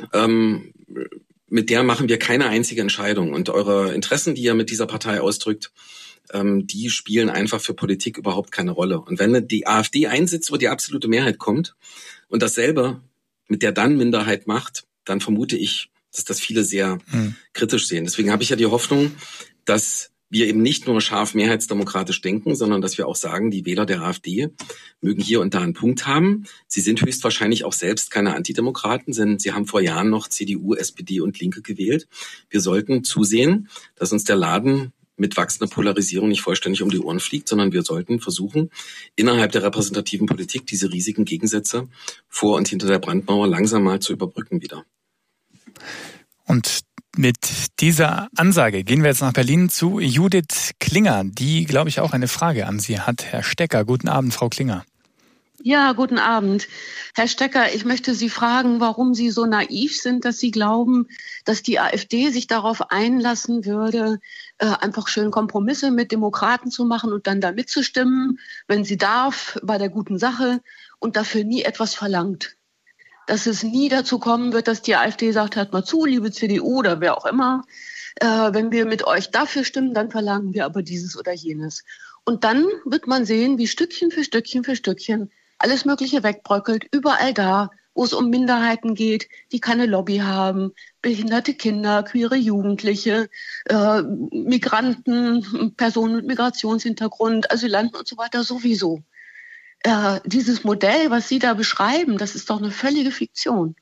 mit der machen wir keine einzige Entscheidung und eure Interessen, die ihr mit dieser Partei ausdrückt, die spielen einfach für Politik überhaupt keine Rolle. Und wenn die AfD einsitzt, wo die absolute Mehrheit kommt und dasselbe mit der dann Minderheit macht, dann vermute ich, dass das viele sehr kritisch sehen. Deswegen habe ich ja die Hoffnung, dass wir eben nicht nur scharf mehrheitsdemokratisch denken, sondern dass wir auch sagen, die Wähler der AfD mögen hier und da einen Punkt haben. Sie sind höchstwahrscheinlich auch selbst keine Antidemokraten, denn sie haben vor Jahren noch CDU, SPD und Linke gewählt. Wir sollten zusehen, dass uns der Laden mit wachsender Polarisierung nicht vollständig um die Ohren fliegt, sondern wir sollten versuchen, innerhalb der repräsentativen Politik diese riesigen Gegensätze vor und hinter der Brandmauer langsam mal zu überbrücken wieder. Und mit dieser Ansage gehen wir jetzt nach Berlin zu Judith Klinger, die, glaube ich, auch eine Frage an Sie hat. Herr Stecker, guten Abend, Frau Klinger. Ja, guten Abend. Herr Stecker, ich möchte Sie fragen, warum Sie so naiv sind, dass Sie glauben, dass die AfD sich darauf einlassen würde, einfach schön Kompromisse mit Demokraten zu machen und dann da mitzustimmen, wenn sie darf, bei der guten Sache und dafür nie etwas verlangt. Dass es nie dazu kommen wird, dass die AfD sagt, hört mal zu, liebe CDU oder wer auch immer, wenn wir mit euch dafür stimmen, dann verlangen wir aber dieses oder jenes. Und dann wird man sehen, wie Stückchen für Stückchen alles Mögliche wegbröckelt, überall da, wo es um Minderheiten geht, die keine Lobby haben, behinderte Kinder, queere Jugendliche, Migranten, Personen mit Migrationshintergrund, Asylanten und so weiter sowieso. Dieses Modell, was Sie da beschreiben, das ist doch eine völlige Fiktion.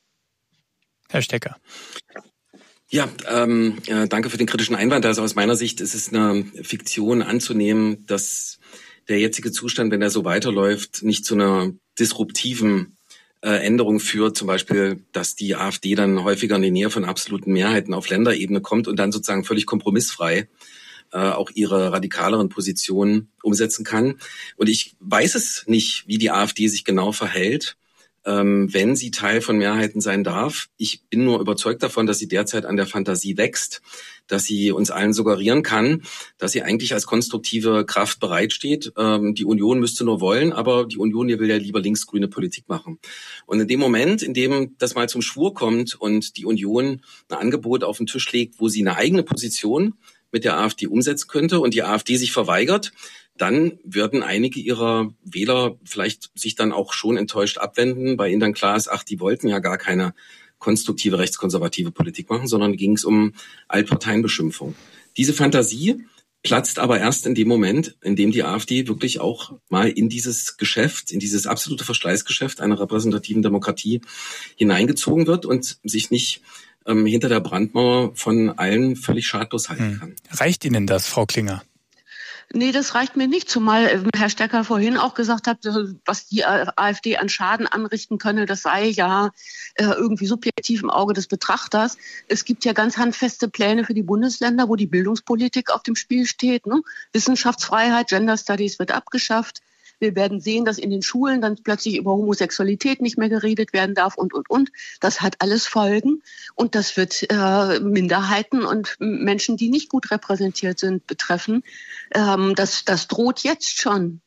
Herr Stecker. Ja, danke für den kritischen Einwand. Also aus meiner Sicht ist es eine Fiktion anzunehmen, dass der jetzige Zustand, wenn er so weiterläuft, nicht zu einer disruptiven Änderung führt, zum Beispiel, dass die AfD dann häufiger in die Nähe von absoluten Mehrheiten auf Länderebene kommt und dann sozusagen völlig kompromissfrei auch ihre radikaleren Positionen umsetzen kann. Und ich weiß es nicht, wie die AfD sich genau verhält, wenn sie Teil von Mehrheiten sein darf. Ich bin nur überzeugt davon, dass sie derzeit an der Fantasie wächst, dass sie uns allen suggerieren kann, dass sie eigentlich als konstruktive Kraft bereitsteht. Die Union müsste nur wollen, aber die Union will ja lieber linksgrüne Politik machen. Und in dem Moment, in dem das mal zum Schwur kommt und die Union ein Angebot auf den Tisch legt, wo sie eine eigene Position mit der AfD umsetzen könnte und die AfD sich verweigert, dann würden einige ihrer Wähler vielleicht sich dann auch schon enttäuscht abwenden, weil ihnen dann klar ist, ach, die wollten ja gar keine konstruktive rechtskonservative Politik machen, sondern ging es um Altparteienbeschimpfung. Diese Fantasie platzt aber erst in dem Moment, in dem die AfD wirklich auch mal in dieses Geschäft, in dieses absolute Verschleißgeschäft einer repräsentativen Demokratie hineingezogen wird und sich nicht hinter der Brandmauer von allen völlig schadlos halten kann. Reicht Ihnen das, Frau Klinger? Nee, das reicht mir nicht, zumal Herr Stecker vorhin auch gesagt hat, was die AfD an Schaden anrichten könne, das sei ja irgendwie subjektiv im Auge des Betrachters. Es gibt ja ganz handfeste Pläne für die Bundesländer, wo die Bildungspolitik auf dem Spiel steht. Ne? Wissenschaftsfreiheit, Gender Studies wird abgeschafft. Wir werden sehen, dass in den Schulen dann plötzlich über Homosexualität nicht mehr geredet werden darf und. Das hat alles Folgen und das wird Minderheiten und Menschen, die nicht gut repräsentiert sind, betreffen. Das droht jetzt schon.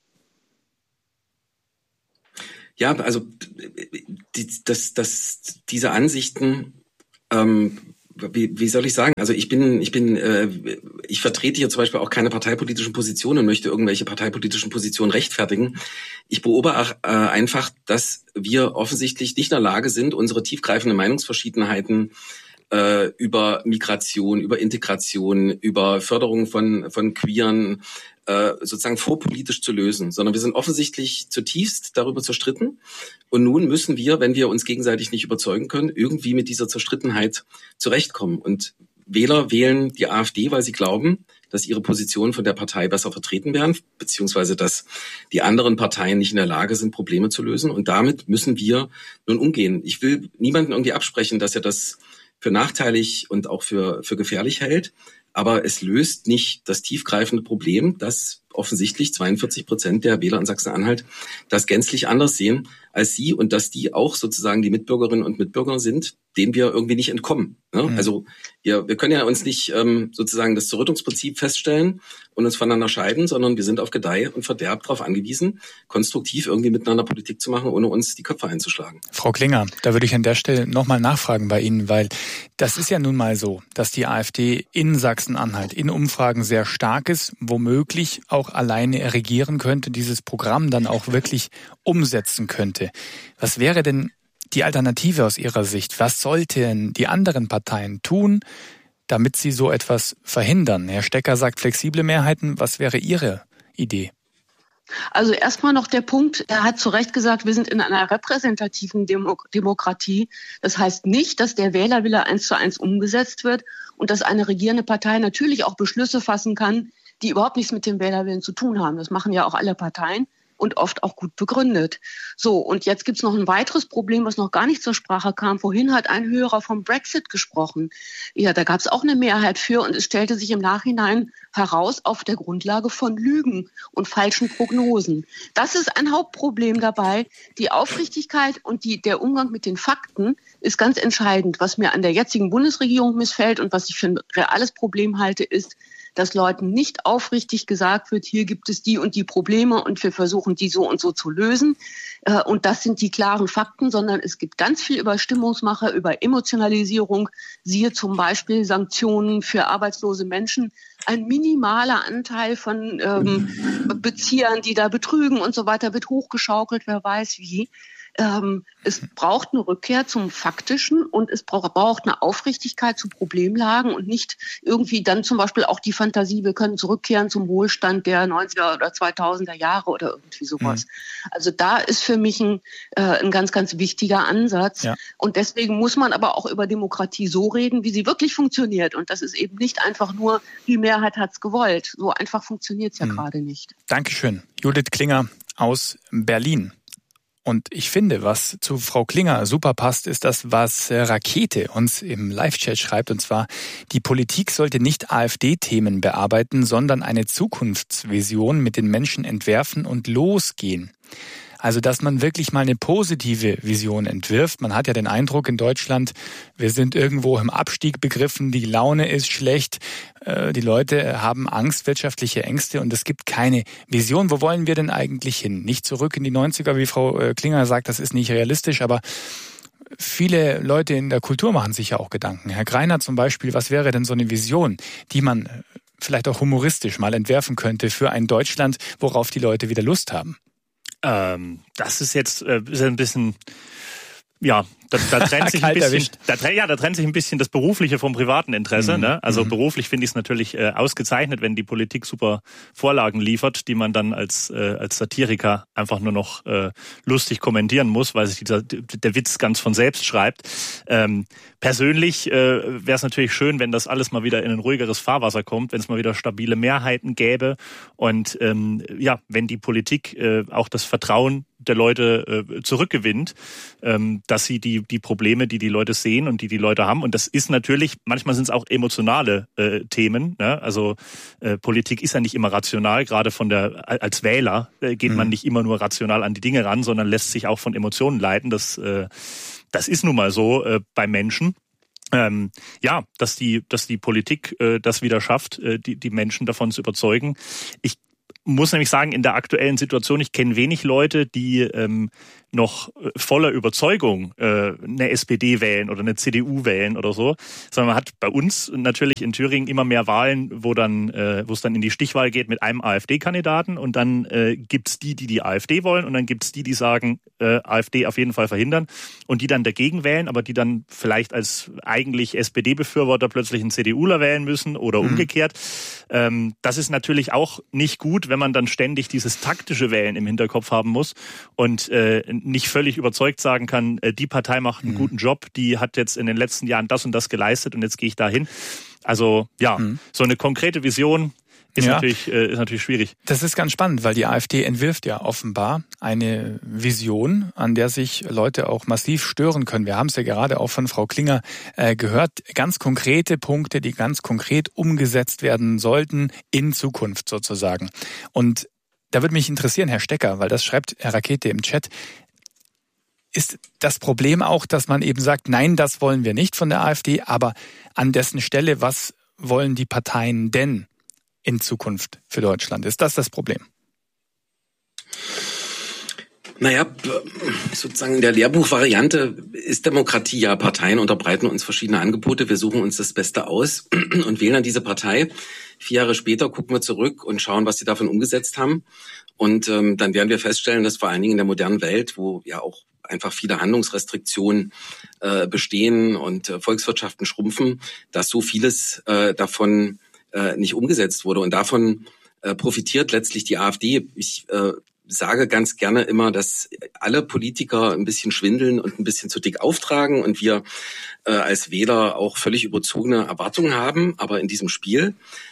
Ja, also diese Ansichten, wie soll ich sagen? Also ich vertrete hier zum Beispiel auch keine parteipolitischen Positionen und möchte irgendwelche parteipolitischen Positionen rechtfertigen. Ich beobachte einfach, dass wir offensichtlich nicht in der Lage sind, unsere tiefgreifenden Meinungsverschiedenheiten über Migration, über Integration, über Förderung von queeren sozusagen vorpolitisch zu lösen, sondern wir sind offensichtlich zutiefst darüber zerstritten. Und nun müssen wir, wenn wir uns gegenseitig nicht überzeugen können, irgendwie mit dieser Zerstrittenheit zurechtkommen. Und Wähler wählen die AfD, weil sie glauben, dass ihre Positionen von der Partei besser vertreten werden, beziehungsweise dass die anderen Parteien nicht in der Lage sind, Probleme zu lösen. Und damit müssen wir nun umgehen. Ich will niemanden irgendwie absprechen, dass er das für nachteilig und auch für gefährlich hält. Aber es löst nicht das tiefgreifende Problem, dass offensichtlich 42% der Wähler in Sachsen-Anhalt das gänzlich anders sehen als Sie und dass die auch sozusagen die Mitbürgerinnen und Mitbürger sind, denen wir irgendwie nicht entkommen. Ne? Mhm. Also wir können ja uns nicht sozusagen das Zerrüttungsprinzip feststellen und uns voneinander scheiden, sondern wir sind auf Gedeih und Verderb darauf angewiesen, konstruktiv irgendwie miteinander Politik zu machen, ohne uns die Köpfe einzuschlagen. Frau Klinger, da würde ich an der Stelle nochmal nachfragen bei Ihnen, weil das ist ja nun mal so, dass die AfD in Sachsen-Anhalt in Umfragen sehr stark ist, womöglich auch alleine regieren könnte, dieses Programm dann auch wirklich umsetzen könnte. Was wäre denn die Alternative aus Ihrer Sicht? Was sollten die anderen Parteien tun, damit sie so etwas verhindern? Herr Stecker sagt flexible Mehrheiten. Was wäre Ihre Idee? Also erstmal noch der Punkt, er hat zu Recht gesagt, wir sind in einer repräsentativen Demokratie. Das heißt nicht, dass der Wählerwille 1:1 umgesetzt wird und dass eine regierende Partei natürlich auch Beschlüsse fassen kann, die überhaupt nichts mit dem Wählerwillen zu tun haben. Das machen ja auch alle Parteien und oft auch gut begründet. So, und jetzt gibt's noch ein weiteres Problem, was noch gar nicht zur Sprache kam. Vorhin hat ein Hörer vom Brexit gesprochen. Ja, da gab's auch eine Mehrheit für und es stellte sich im Nachhinein heraus auf der Grundlage von Lügen und falschen Prognosen. Das ist ein Hauptproblem dabei. Die Aufrichtigkeit und der Umgang mit den Fakten ist ganz entscheidend. Was mir an der jetzigen Bundesregierung missfällt und was ich für ein reales Problem halte, ist, dass Leuten nicht aufrichtig gesagt wird, hier gibt es die und die Probleme und wir versuchen, die so und so zu lösen. Und das sind die klaren Fakten, sondern es gibt ganz viel über Stimmungsmache, über Emotionalisierung. Siehe zum Beispiel Sanktionen für arbeitslose Menschen. Ein minimaler Anteil von Beziehern, die da betrügen und so weiter, wird hochgeschaukelt, wer weiß wie. Es braucht eine Rückkehr zum Faktischen und es braucht eine Aufrichtigkeit zu Problemlagen und nicht irgendwie dann zum Beispiel auch die Fantasie, wir können zurückkehren zum Wohlstand der 90er oder 2000er Jahre oder irgendwie sowas. Mhm. Also da ist für mich ein ganz, ganz wichtiger Ansatz. Ja. Und deswegen muss man aber auch über Demokratie so reden, wie sie wirklich funktioniert. Und das ist eben nicht einfach nur, die Mehrheit hat's gewollt. So einfach funktioniert es ja gerade nicht. Dankeschön. Judith Klinger aus Berlin. Und ich finde, was zu Frau Klinger super passt, ist das, was Rakete uns im Live-Chat schreibt. Und zwar, die Politik sollte nicht AfD-Themen bearbeiten, sondern eine Zukunftsvision mit den Menschen entwerfen und losgehen. Also, dass man wirklich mal eine positive Vision entwirft. Man hat ja den Eindruck in Deutschland, wir sind irgendwo im Abstieg begriffen, die Laune ist schlecht, die Leute haben Angst, wirtschaftliche Ängste und es gibt keine Vision. Wo wollen wir denn eigentlich hin? Nicht zurück in die 90er, wie Frau Klinger sagt, das ist nicht realistisch, aber viele Leute in der Kultur machen sich ja auch Gedanken. Herr Greiner zum Beispiel, was wäre denn so eine Vision, die man vielleicht auch humoristisch mal entwerfen könnte für ein Deutschland, worauf die Leute wieder Lust haben? Das ist jetzt ist ein bisschen, ja, da trennt sich ein bisschen, da trennt sich ein bisschen das Berufliche vom privaten Interesse. Ne? Also beruflich finde ich es natürlich ausgezeichnet, wenn die Politik super Vorlagen liefert, die man dann als Satiriker einfach nur noch lustig kommentieren muss, weil sich der Witz ganz von selbst schreibt. Persönlich wäre es natürlich schön, wenn das alles mal wieder in ein ruhigeres Fahrwasser kommt, wenn es mal wieder stabile Mehrheiten gäbe und wenn die Politik auch das Vertrauen der Leute zurückgewinnt, dass sie die Probleme, die Leute sehen und die Leute haben. Und das ist natürlich, manchmal sind es auch emotionale Themen. Ne? Also Politik ist ja nicht immer rational. Gerade als Wähler geht man nicht immer nur rational an die Dinge ran, sondern lässt sich auch von Emotionen leiten. Das ist nun mal so bei Menschen. Dass die Politik das wieder schafft, die Menschen davon zu überzeugen. Ich muss nämlich sagen, in der aktuellen Situation, ich kenne wenig Leute, die noch voller Überzeugung eine SPD wählen oder eine CDU wählen oder so, sondern man hat bei uns natürlich in Thüringen immer mehr Wahlen, wo es dann in die Stichwahl geht mit einem AfD-Kandidaten und dann gibt's die AfD wollen und dann gibt's die sagen, AfD auf jeden Fall verhindern und die dann dagegen wählen, aber die dann vielleicht als eigentlich SPD-Befürworter plötzlich einen CDUler wählen müssen oder umgekehrt. Das ist natürlich auch nicht gut, wenn man dann ständig dieses taktische Wählen im Hinterkopf haben muss und nicht völlig überzeugt sagen kann, die Partei macht einen guten Job, die hat jetzt in den letzten Jahren das und das geleistet und jetzt gehe ich dahin. Also so eine konkrete Vision ist natürlich schwierig. Das ist ganz spannend, weil die AfD entwirft ja offenbar eine Vision, an der sich Leute auch massiv stören können. Wir haben es ja gerade auch von Frau Klinger gehört. Ganz konkrete Punkte, die ganz konkret umgesetzt werden sollten in Zukunft sozusagen. Und da würde mich interessieren, Herr Stecker, weil das schreibt Herr Rakete im Chat, ist das Problem auch, dass man eben sagt, nein, das wollen wir nicht von der AfD, aber an dessen Stelle, was wollen die Parteien denn in Zukunft für Deutschland? Ist das Problem? Naja, sozusagen in der Lehrbuchvariante ist Demokratie ja, Parteien unterbreiten uns verschiedene Angebote, wir suchen uns das Beste aus und wählen dann diese Partei. 4 Jahre später gucken wir zurück und schauen, was sie davon umgesetzt haben. Und dann werden wir feststellen, dass vor allen Dingen in der modernen Welt, wo ja auch einfach viele Handlungsrestriktionen bestehen und Volkswirtschaften schrumpfen, dass so vieles davon nicht umgesetzt wurde. Und davon profitiert letztlich die AfD. Ich sage ganz gerne immer, dass alle Politiker ein bisschen schwindeln und ein bisschen zu dick auftragen und wir als Wähler auch völlig überzogene Erwartungen haben. Aber in diesem Spiel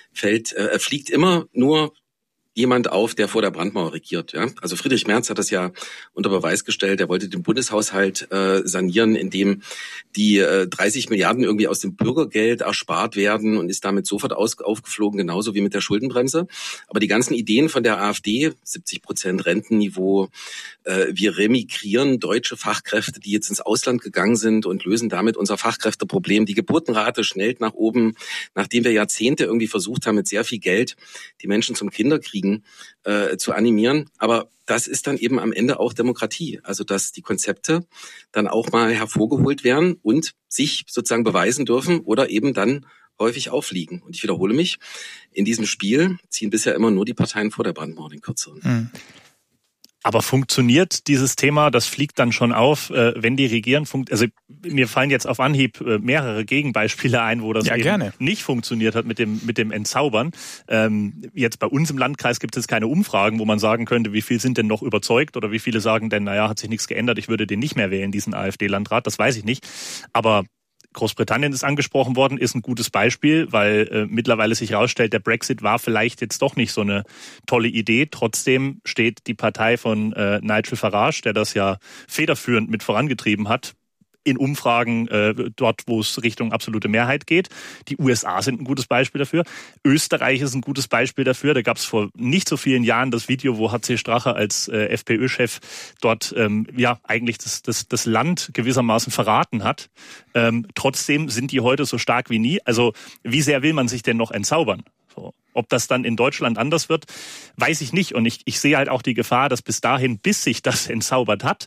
fliegt immer nur jemand auf, der vor der Brandmauer regiert. Ja? Also Friedrich Merz hat das ja unter Beweis gestellt. Er wollte den Bundeshaushalt sanieren, indem die 30 Milliarden irgendwie aus dem Bürgergeld erspart werden und ist damit sofort aufgeflogen, genauso wie mit der Schuldenbremse. Aber die ganzen Ideen von der AfD, 70% Rentenniveau, wir remigrieren deutsche Fachkräfte, die jetzt ins Ausland gegangen sind und lösen damit unser Fachkräfteproblem. Die Geburtenrate schnellt nach oben, nachdem wir Jahrzehnte irgendwie versucht haben, mit sehr viel Geld die Menschen zum Kinderkriegen zu animieren. Aber das ist dann eben am Ende auch Demokratie. Also dass die Konzepte dann auch mal hervorgeholt werden und sich sozusagen beweisen dürfen oder eben dann häufig aufliegen. Und ich wiederhole mich, in diesem Spiel ziehen bisher immer nur die Parteien vor der Brandmauer den Kürzeren. Aber funktioniert dieses Thema, das fliegt dann schon auf, wenn die regieren? Also mir fallen jetzt auf Anhieb mehrere Gegenbeispiele ein, wo das nicht funktioniert hat mit dem Entzaubern. Jetzt bei uns im Landkreis gibt es keine Umfragen, wo man sagen könnte, wie viel sind denn noch überzeugt oder wie viele sagen denn, naja, hat sich nichts geändert, ich würde den nicht mehr wählen, diesen AfD-Landrat, das weiß ich nicht. Aber Großbritannien ist angesprochen worden, ist ein gutes Beispiel, weil mittlerweile sich herausstellt, der Brexit war vielleicht jetzt doch nicht so eine tolle Idee. Trotzdem steht die Partei von Nigel Farage, der das ja federführend mit vorangetrieben hat, in Umfragen dort, wo es Richtung absolute Mehrheit geht. Die USA sind ein gutes Beispiel dafür. Österreich ist ein gutes Beispiel dafür. Da gab es vor nicht so vielen Jahren das Video, wo HC Strache als FPÖ-Chef dort eigentlich das Land gewissermaßen verraten hat. Trotzdem sind die heute so stark wie nie. Also wie sehr will man sich denn noch entzaubern? So. Ob das dann in Deutschland anders wird, weiß ich nicht. Und ich sehe halt auch die Gefahr, dass bis dahin, bis sich das entzaubert hat,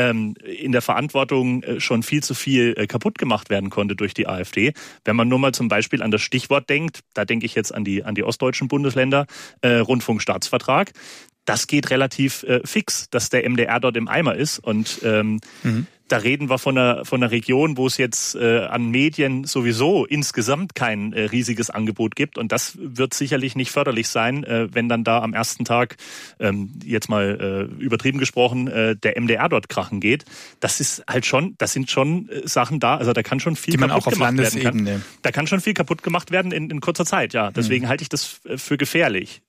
in der Verantwortung schon viel zu viel kaputt gemacht werden konnte durch die AfD. Wenn man nur mal zum Beispiel an das Stichwort denkt, da denke ich jetzt an die ostdeutschen Bundesländer, Rundfunkstaatsvertrag. Das geht relativ fix, dass der MDR dort im Eimer ist. Und da reden wir von einer Region, wo es jetzt an Medien sowieso insgesamt kein riesiges Angebot gibt. Und das wird sicherlich nicht förderlich sein, wenn dann da am ersten Tag, jetzt mal übertrieben gesprochen, der MDR dort krachen geht. Das sind schon Sachen da, also da kann schon viel kaputt gemacht werden. Da kann schon viel kaputt gemacht werden in kurzer Zeit, ja. Deswegen halte ich das für gefährlich.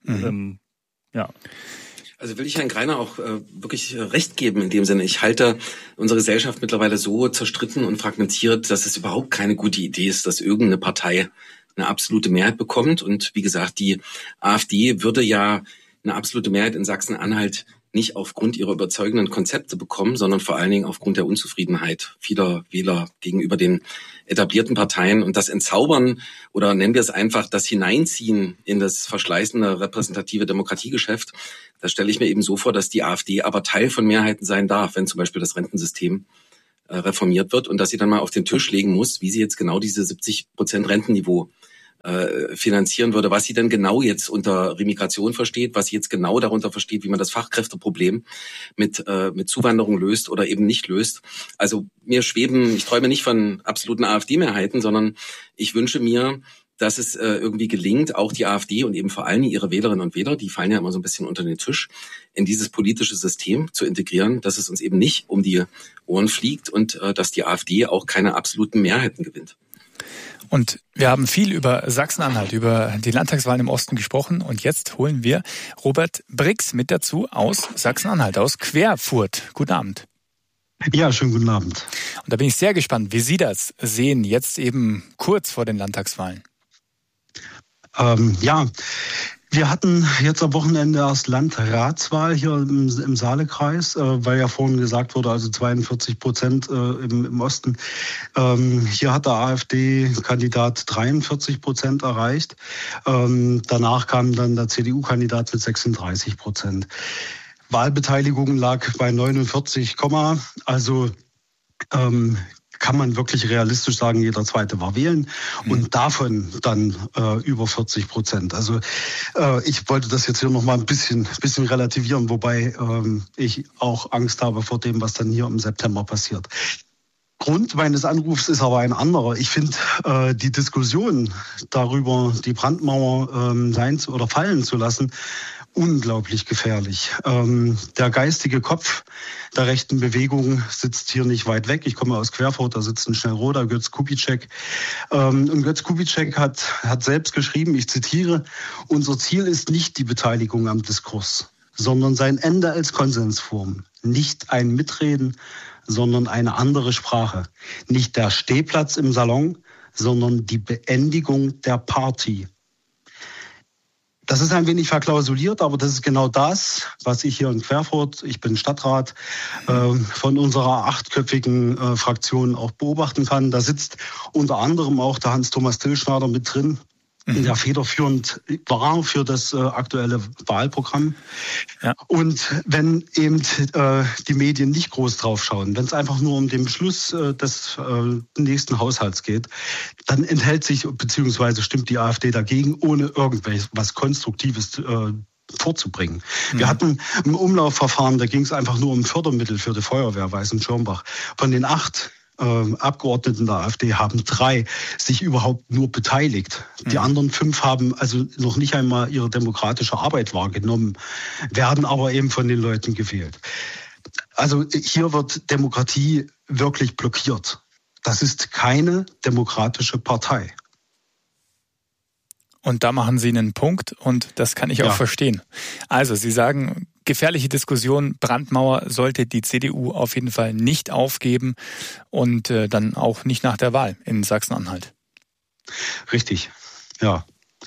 Also will ich Herrn Greiner auch wirklich recht geben in dem Sinne. Ich halte unsere Gesellschaft mittlerweile so zerstritten und fragmentiert, dass es überhaupt keine gute Idee ist, dass irgendeine Partei eine absolute Mehrheit bekommt. Und wie gesagt, die AfD würde ja eine absolute Mehrheit in Sachsen-Anhalt nicht aufgrund ihrer überzeugenden Konzepte bekommen, sondern vor allen Dingen aufgrund der Unzufriedenheit vieler Wähler gegenüber den etablierten Parteien und das Entzaubern oder nennen wir es einfach das Hineinziehen in das verschleißende repräsentative Demokratiegeschäft, da stelle ich mir eben so vor, dass die AfD aber Teil von Mehrheiten sein darf, wenn zum Beispiel das Rentensystem reformiert wird und dass sie dann mal auf den Tisch legen muss, wie sie jetzt genau diese 70% Rentenniveau finanzieren würde, was sie denn genau jetzt unter Remigration versteht, was sie jetzt genau darunter versteht, wie man das Fachkräfteproblem mit Zuwanderung löst oder eben nicht löst. Also ich träume nicht von absoluten AfD-Mehrheiten, sondern ich wünsche mir, dass es irgendwie gelingt, auch die AfD und eben vor allem ihre Wählerinnen und Wähler, die fallen ja immer so ein bisschen unter den Tisch, in dieses politische System zu integrieren, dass es uns eben nicht um die Ohren fliegt und dass die AfD auch keine absoluten Mehrheiten gewinnt. Und wir haben viel über Sachsen-Anhalt, über die Landtagswahlen im Osten gesprochen. Und jetzt holen wir Robert Brix mit dazu aus Sachsen-Anhalt, aus Querfurt. Guten Abend. Ja, schönen guten Abend. Und da bin ich sehr gespannt, wie Sie das sehen, jetzt eben kurz vor den Landtagswahlen. Wir hatten jetzt am Wochenende erst Landratswahl hier im Saalekreis, weil ja vorhin gesagt wurde, also 42% im Osten. Hier hat der AfD-Kandidat 43% erreicht. Danach kam dann der CDU-Kandidat mit 36%. Wahlbeteiligung lag bei 49, also kann man wirklich realistisch sagen, jeder Zweite war wählen und davon dann über 40%. Also ich wollte das jetzt hier nochmal ein bisschen relativieren, wobei ich auch Angst habe vor dem, was dann hier im September passiert. Grund meines Anrufs ist aber ein anderer. Ich finde die Diskussion darüber, die Brandmauer sein oder fallen zu lassen, unglaublich gefährlich. Der geistige Kopf der rechten Bewegung sitzt hier nicht weit weg. Ich komme aus Querfurt, da sitzt ein Schnellroder, Götz Kubitschek. Und Götz Kubitschek hat selbst geschrieben, ich zitiere, unser Ziel ist nicht die Beteiligung am Diskurs, sondern sein Ende als Konsensform. Nicht ein Mitreden, sondern eine andere Sprache. Nicht der Stehplatz im Salon, sondern die Beendigung der Party. Das ist ein wenig verklausuliert, aber das ist genau das, was ich hier in Querfurt, ich bin Stadtrat, von unserer 8-köpfigen Fraktion auch beobachten kann. Da sitzt unter anderem auch der Hans-Thomas Tillschneider mit drin, der federführend war für das aktuelle Wahlprogramm. Ja. Und wenn eben die Medien nicht groß drauf schauen, wenn es einfach nur um den Beschluss des nächsten Haushalts geht, dann enthält sich bzw. stimmt die AfD dagegen, ohne irgendwas Konstruktives vorzubringen. Wir hatten ein Umlaufverfahren, da ging es einfach nur um Fördermittel für die Feuerwehr Weißenschirmbach. Von den 8 Abgeordneten der AfD haben 3 sich überhaupt nur beteiligt. Die anderen 5 haben also noch nicht einmal ihre demokratische Arbeit wahrgenommen, werden aber eben von den Leuten gewählt. Also hier wird Demokratie wirklich blockiert. Das ist keine demokratische Partei. Und da machen Sie einen Punkt und das kann ich auch verstehen. Also Sie sagen, gefährliche Diskussion, Brandmauer sollte die CDU auf jeden Fall nicht aufgeben und dann auch nicht nach der Wahl in Sachsen-Anhalt. Richtig, ja.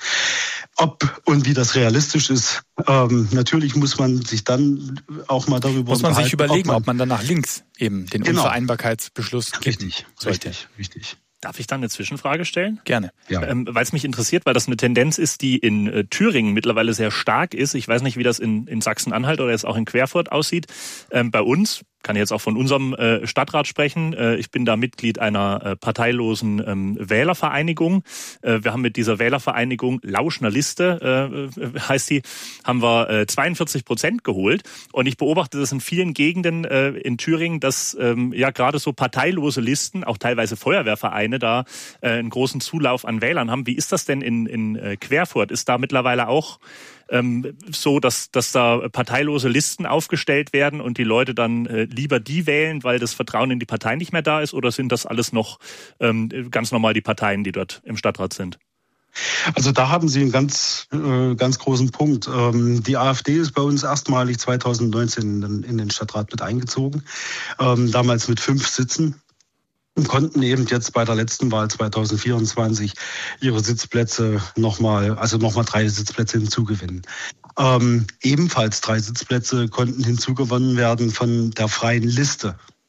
Ob und wie das realistisch ist, natürlich muss man sich dann auch mal darüber muss man sich überlegen, ob man dann nach links eben den Unvereinbarkeitsbeschluss kippen sollte. Richtig. Darf ich dann eine Zwischenfrage stellen? Gerne. Ja. Weil es mich interessiert, weil das eine Tendenz ist, die in Thüringen mittlerweile sehr stark ist. Ich weiß nicht, wie das in Sachsen-Anhalt oder jetzt auch in Querfurt aussieht. Bei uns, kann ich jetzt auch von unserem Stadtrat sprechen, ich bin da Mitglied einer parteilosen Wählervereinigung. Wir haben mit dieser Wählervereinigung Lauschner Liste, heißt die, haben wir 42% geholt. Und ich beobachte das in vielen Gegenden in Thüringen, dass ja gerade so parteilose Listen, auch teilweise Feuerwehrvereine, da einen großen Zulauf an Wählern haben. Wie ist das denn in Querfurt? Ist da mittlerweile auch so, dass da parteilose Listen aufgestellt werden und die Leute dann lieber die wählen, weil das Vertrauen in die Partei nicht mehr da ist? Oder sind das alles noch ganz normal die Parteien, die dort im Stadtrat sind? Also da haben Sie einen ganz großen Punkt. Die AfD ist bei uns erstmalig 2019 in den Stadtrat mit eingezogen, damals mit 5 Sitzen. Und konnten eben jetzt bei der letzten Wahl 2024 ihre Sitzplätze nochmal 3 Sitzplätze hinzugewinnen. Ebenfalls 3 Sitzplätze konnten hinzugewonnen werden von der freien Liste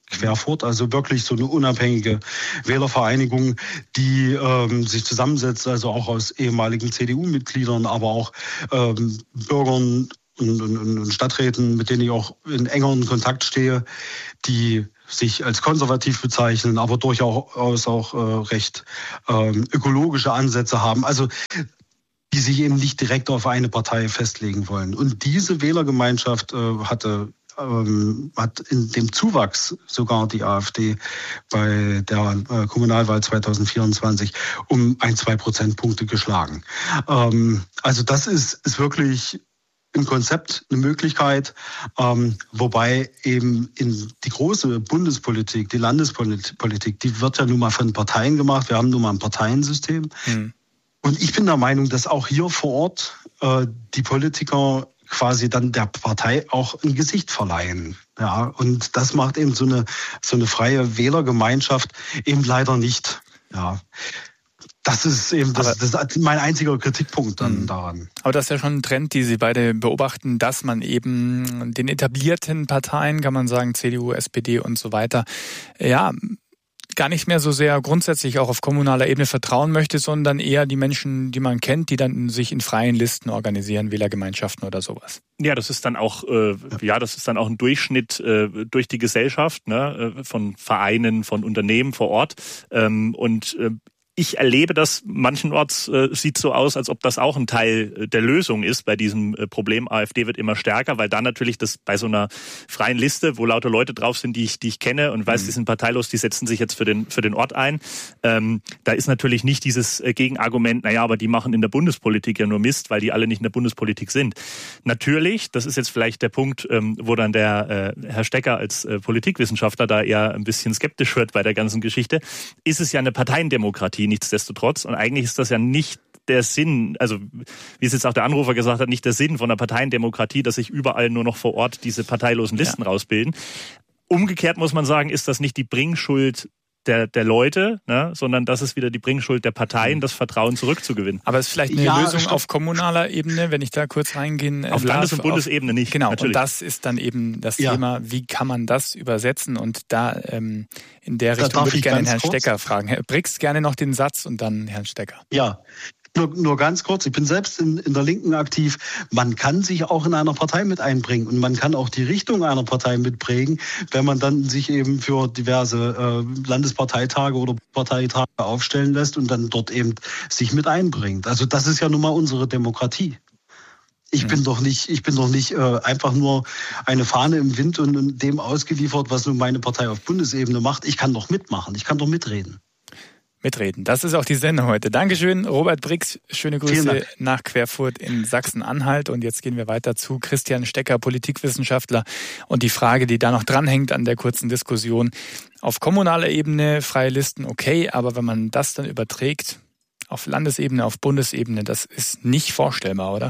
Querfurt, also wirklich so eine unabhängige Wählervereinigung, die sich zusammensetzt, also auch aus ehemaligen CDU-Mitgliedern, aber auch Bürgern und Stadträten, mit denen ich auch in engeren Kontakt stehe, die sich als konservativ bezeichnen, aber durchaus auch recht ökologische Ansätze haben. Also die sich eben nicht direkt auf eine Partei festlegen wollen. Und diese Wählergemeinschaft hat in dem Zuwachs sogar die AfD bei der Kommunalwahl 2024 um 1-2 Prozentpunkte geschlagen. Also das ist wirklich im Konzept eine Möglichkeit, wobei eben in die große Bundespolitik, die Landespolitik, die wird ja nun mal von Parteien gemacht. Wir haben nun mal ein Parteiensystem. Und ich bin der Meinung, dass auch hier vor Ort die Politiker quasi dann der Partei auch ein Gesicht verleihen. Ja, und das macht eben so eine freie Wählergemeinschaft eben leider nicht. Ja. Das ist eben das ist mein einziger Kritikpunkt dann daran. Aber das ist ja schon ein Trend, die Sie beide beobachten, dass man eben den etablierten Parteien, kann man sagen, CDU, SPD und so weiter, ja, gar nicht mehr so sehr grundsätzlich auch auf kommunaler Ebene vertrauen möchte, sondern eher die Menschen, die man kennt, die dann sich in freien Listen organisieren, Wählergemeinschaften oder sowas. Ja, das ist dann auch ein Durchschnitt durch die Gesellschaft, ne, von Vereinen, von Unternehmen vor Ort. Ich erlebe das manchenorts, sieht so aus, als ob das auch ein Teil der Lösung ist bei diesem Problem. AfD wird immer stärker, weil dann natürlich das bei so einer freien Liste, wo lauter Leute drauf sind, die ich kenne und weiß, die sind parteilos, die setzen sich jetzt für den Ort ein. Da ist natürlich nicht dieses Gegenargument, naja, aber die machen in der Bundespolitik ja nur Mist, weil die alle nicht in der Bundespolitik sind. Natürlich, das ist jetzt vielleicht der Punkt, wo dann der Herr Stecker als Politikwissenschaftler da eher ein bisschen skeptisch wird bei der ganzen Geschichte, ist es ja eine Parteiendemokratie. Nichtsdestotrotz. Und eigentlich ist das ja nicht der Sinn, also wie es jetzt auch der Anrufer gesagt hat, nicht der Sinn von einer Parteiendemokratie, dass sich überall nur noch vor Ort diese parteilosen Listen rausbilden. Umgekehrt muss man sagen, ist das nicht die Bringschuld der Leute, ne, sondern das ist wieder die Bringschuld der Parteien, das Vertrauen zurückzugewinnen. Aber es ist vielleicht eine Lösung auf kommunaler Ebene, wenn ich da kurz reingehen darf. Auf Landes- und Bundesebene nicht. Genau, natürlich. Und das ist dann eben das Thema, wie kann man das übersetzen? Und da in der Richtung würde ich gerne Herrn Stecker fragen. Herr Brix, gerne noch den Satz und dann Herrn Stecker. Ja. Nur ganz kurz, ich bin selbst in der Linken aktiv. Man kann sich auch in einer Partei mit einbringen und man kann auch die Richtung einer Partei mitprägen, wenn man dann sich eben für diverse Landesparteitage oder Parteitage aufstellen lässt und dann dort eben sich mit einbringt. Also das ist ja nun mal unsere Demokratie. Ich bin doch nicht einfach nur eine Fahne im Wind und dem ausgeliefert, was nun meine Partei auf Bundesebene macht. Ich kann doch mitmachen, ich kann doch mitreden. Mitreden. Das ist auch die Sendung heute. Dankeschön, Robert Brix. Schöne Grüße nach Querfurt in Sachsen-Anhalt. Und jetzt gehen wir weiter zu Christian Stecker, Politikwissenschaftler. Und die Frage, die da noch dranhängt an der kurzen Diskussion. Auf kommunaler Ebene freie Listen, okay. Aber wenn man das dann überträgt auf Landesebene, auf Bundesebene, das ist nicht vorstellbar, oder?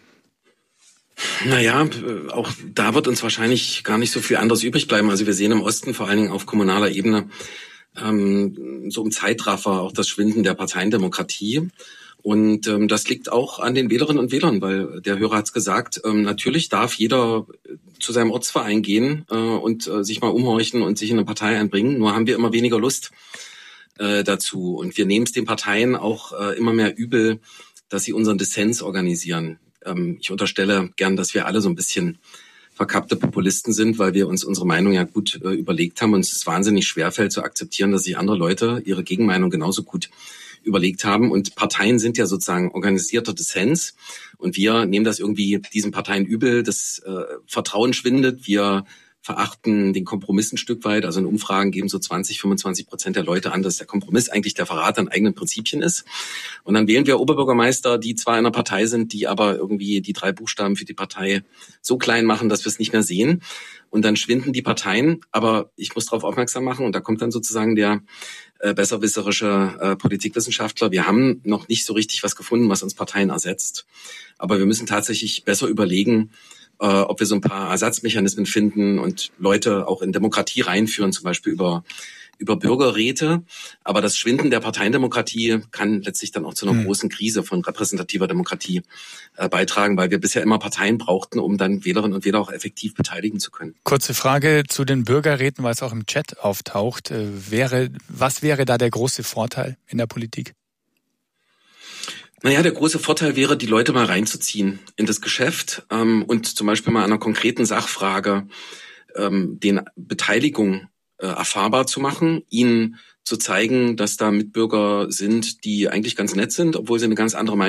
Naja, auch da wird uns wahrscheinlich gar nicht so viel anderes übrig bleiben. Also wir sehen im Osten vor allen Dingen auf kommunaler Ebene so im Zeitraffer auch das Schwinden der Parteiendemokratie. Und das liegt auch an den Wählerinnen und Wählern, weil der Hörer hat es gesagt, natürlich darf jeder zu seinem Ortsverein gehen und sich mal umhorchen und sich in eine Partei einbringen. Nur haben wir immer weniger Lust dazu. Und wir nehmen es den Parteien auch immer mehr übel, dass sie unseren Dissens organisieren. Ich unterstelle gern, dass wir alle so ein bisschen verkappte Populisten sind, weil wir uns unsere Meinung ja gut überlegt haben und es ist wahnsinnig schwerfällt zu akzeptieren, dass sich andere Leute ihre Gegenmeinung genauso gut überlegt haben. Und Parteien sind ja sozusagen organisierter Dissens und wir nehmen das irgendwie diesen Parteien übel. Das Vertrauen schwindet, wir verachten den Kompromiss ein Stück weit. Also in Umfragen geben so 20-25% der Leute an, dass der Kompromiss eigentlich der Verrat an eigenen Prinzipien ist. Und dann wählen wir Oberbürgermeister, die zwar in einer Partei sind, die aber irgendwie die 3 Buchstaben für die Partei so klein machen, dass wir es nicht mehr sehen. Und dann schwinden die Parteien. Aber ich muss darauf aufmerksam machen, und da kommt dann sozusagen der besserwisserische Politikwissenschaftler. Wir haben noch nicht so richtig was gefunden, was uns Parteien ersetzt. Aber wir müssen tatsächlich besser überlegen, ob wir so ein paar Ersatzmechanismen finden und Leute auch in Demokratie reinführen, zum Beispiel über über Bürgerräte. Aber das Schwinden der Parteiendemokratie kann letztlich dann auch zu einer großen Krise von repräsentativer Demokratie beitragen, weil wir bisher immer Parteien brauchten, um dann Wählerinnen und Wähler auch effektiv beteiligen zu können. Kurze Frage zu den Bürgerräten, weil es auch im Chat auftaucht. Was wäre da der große Vorteil in der Politik? Naja, der große Vorteil wäre, die Leute mal reinzuziehen in das Geschäft und zum Beispiel mal an einer konkreten Sachfrage den Beteiligung erfahrbar zu machen, ihnen zu zeigen, dass da Mitbürger sind, die eigentlich ganz nett sind, obwohl sie eine ganz andere Meinung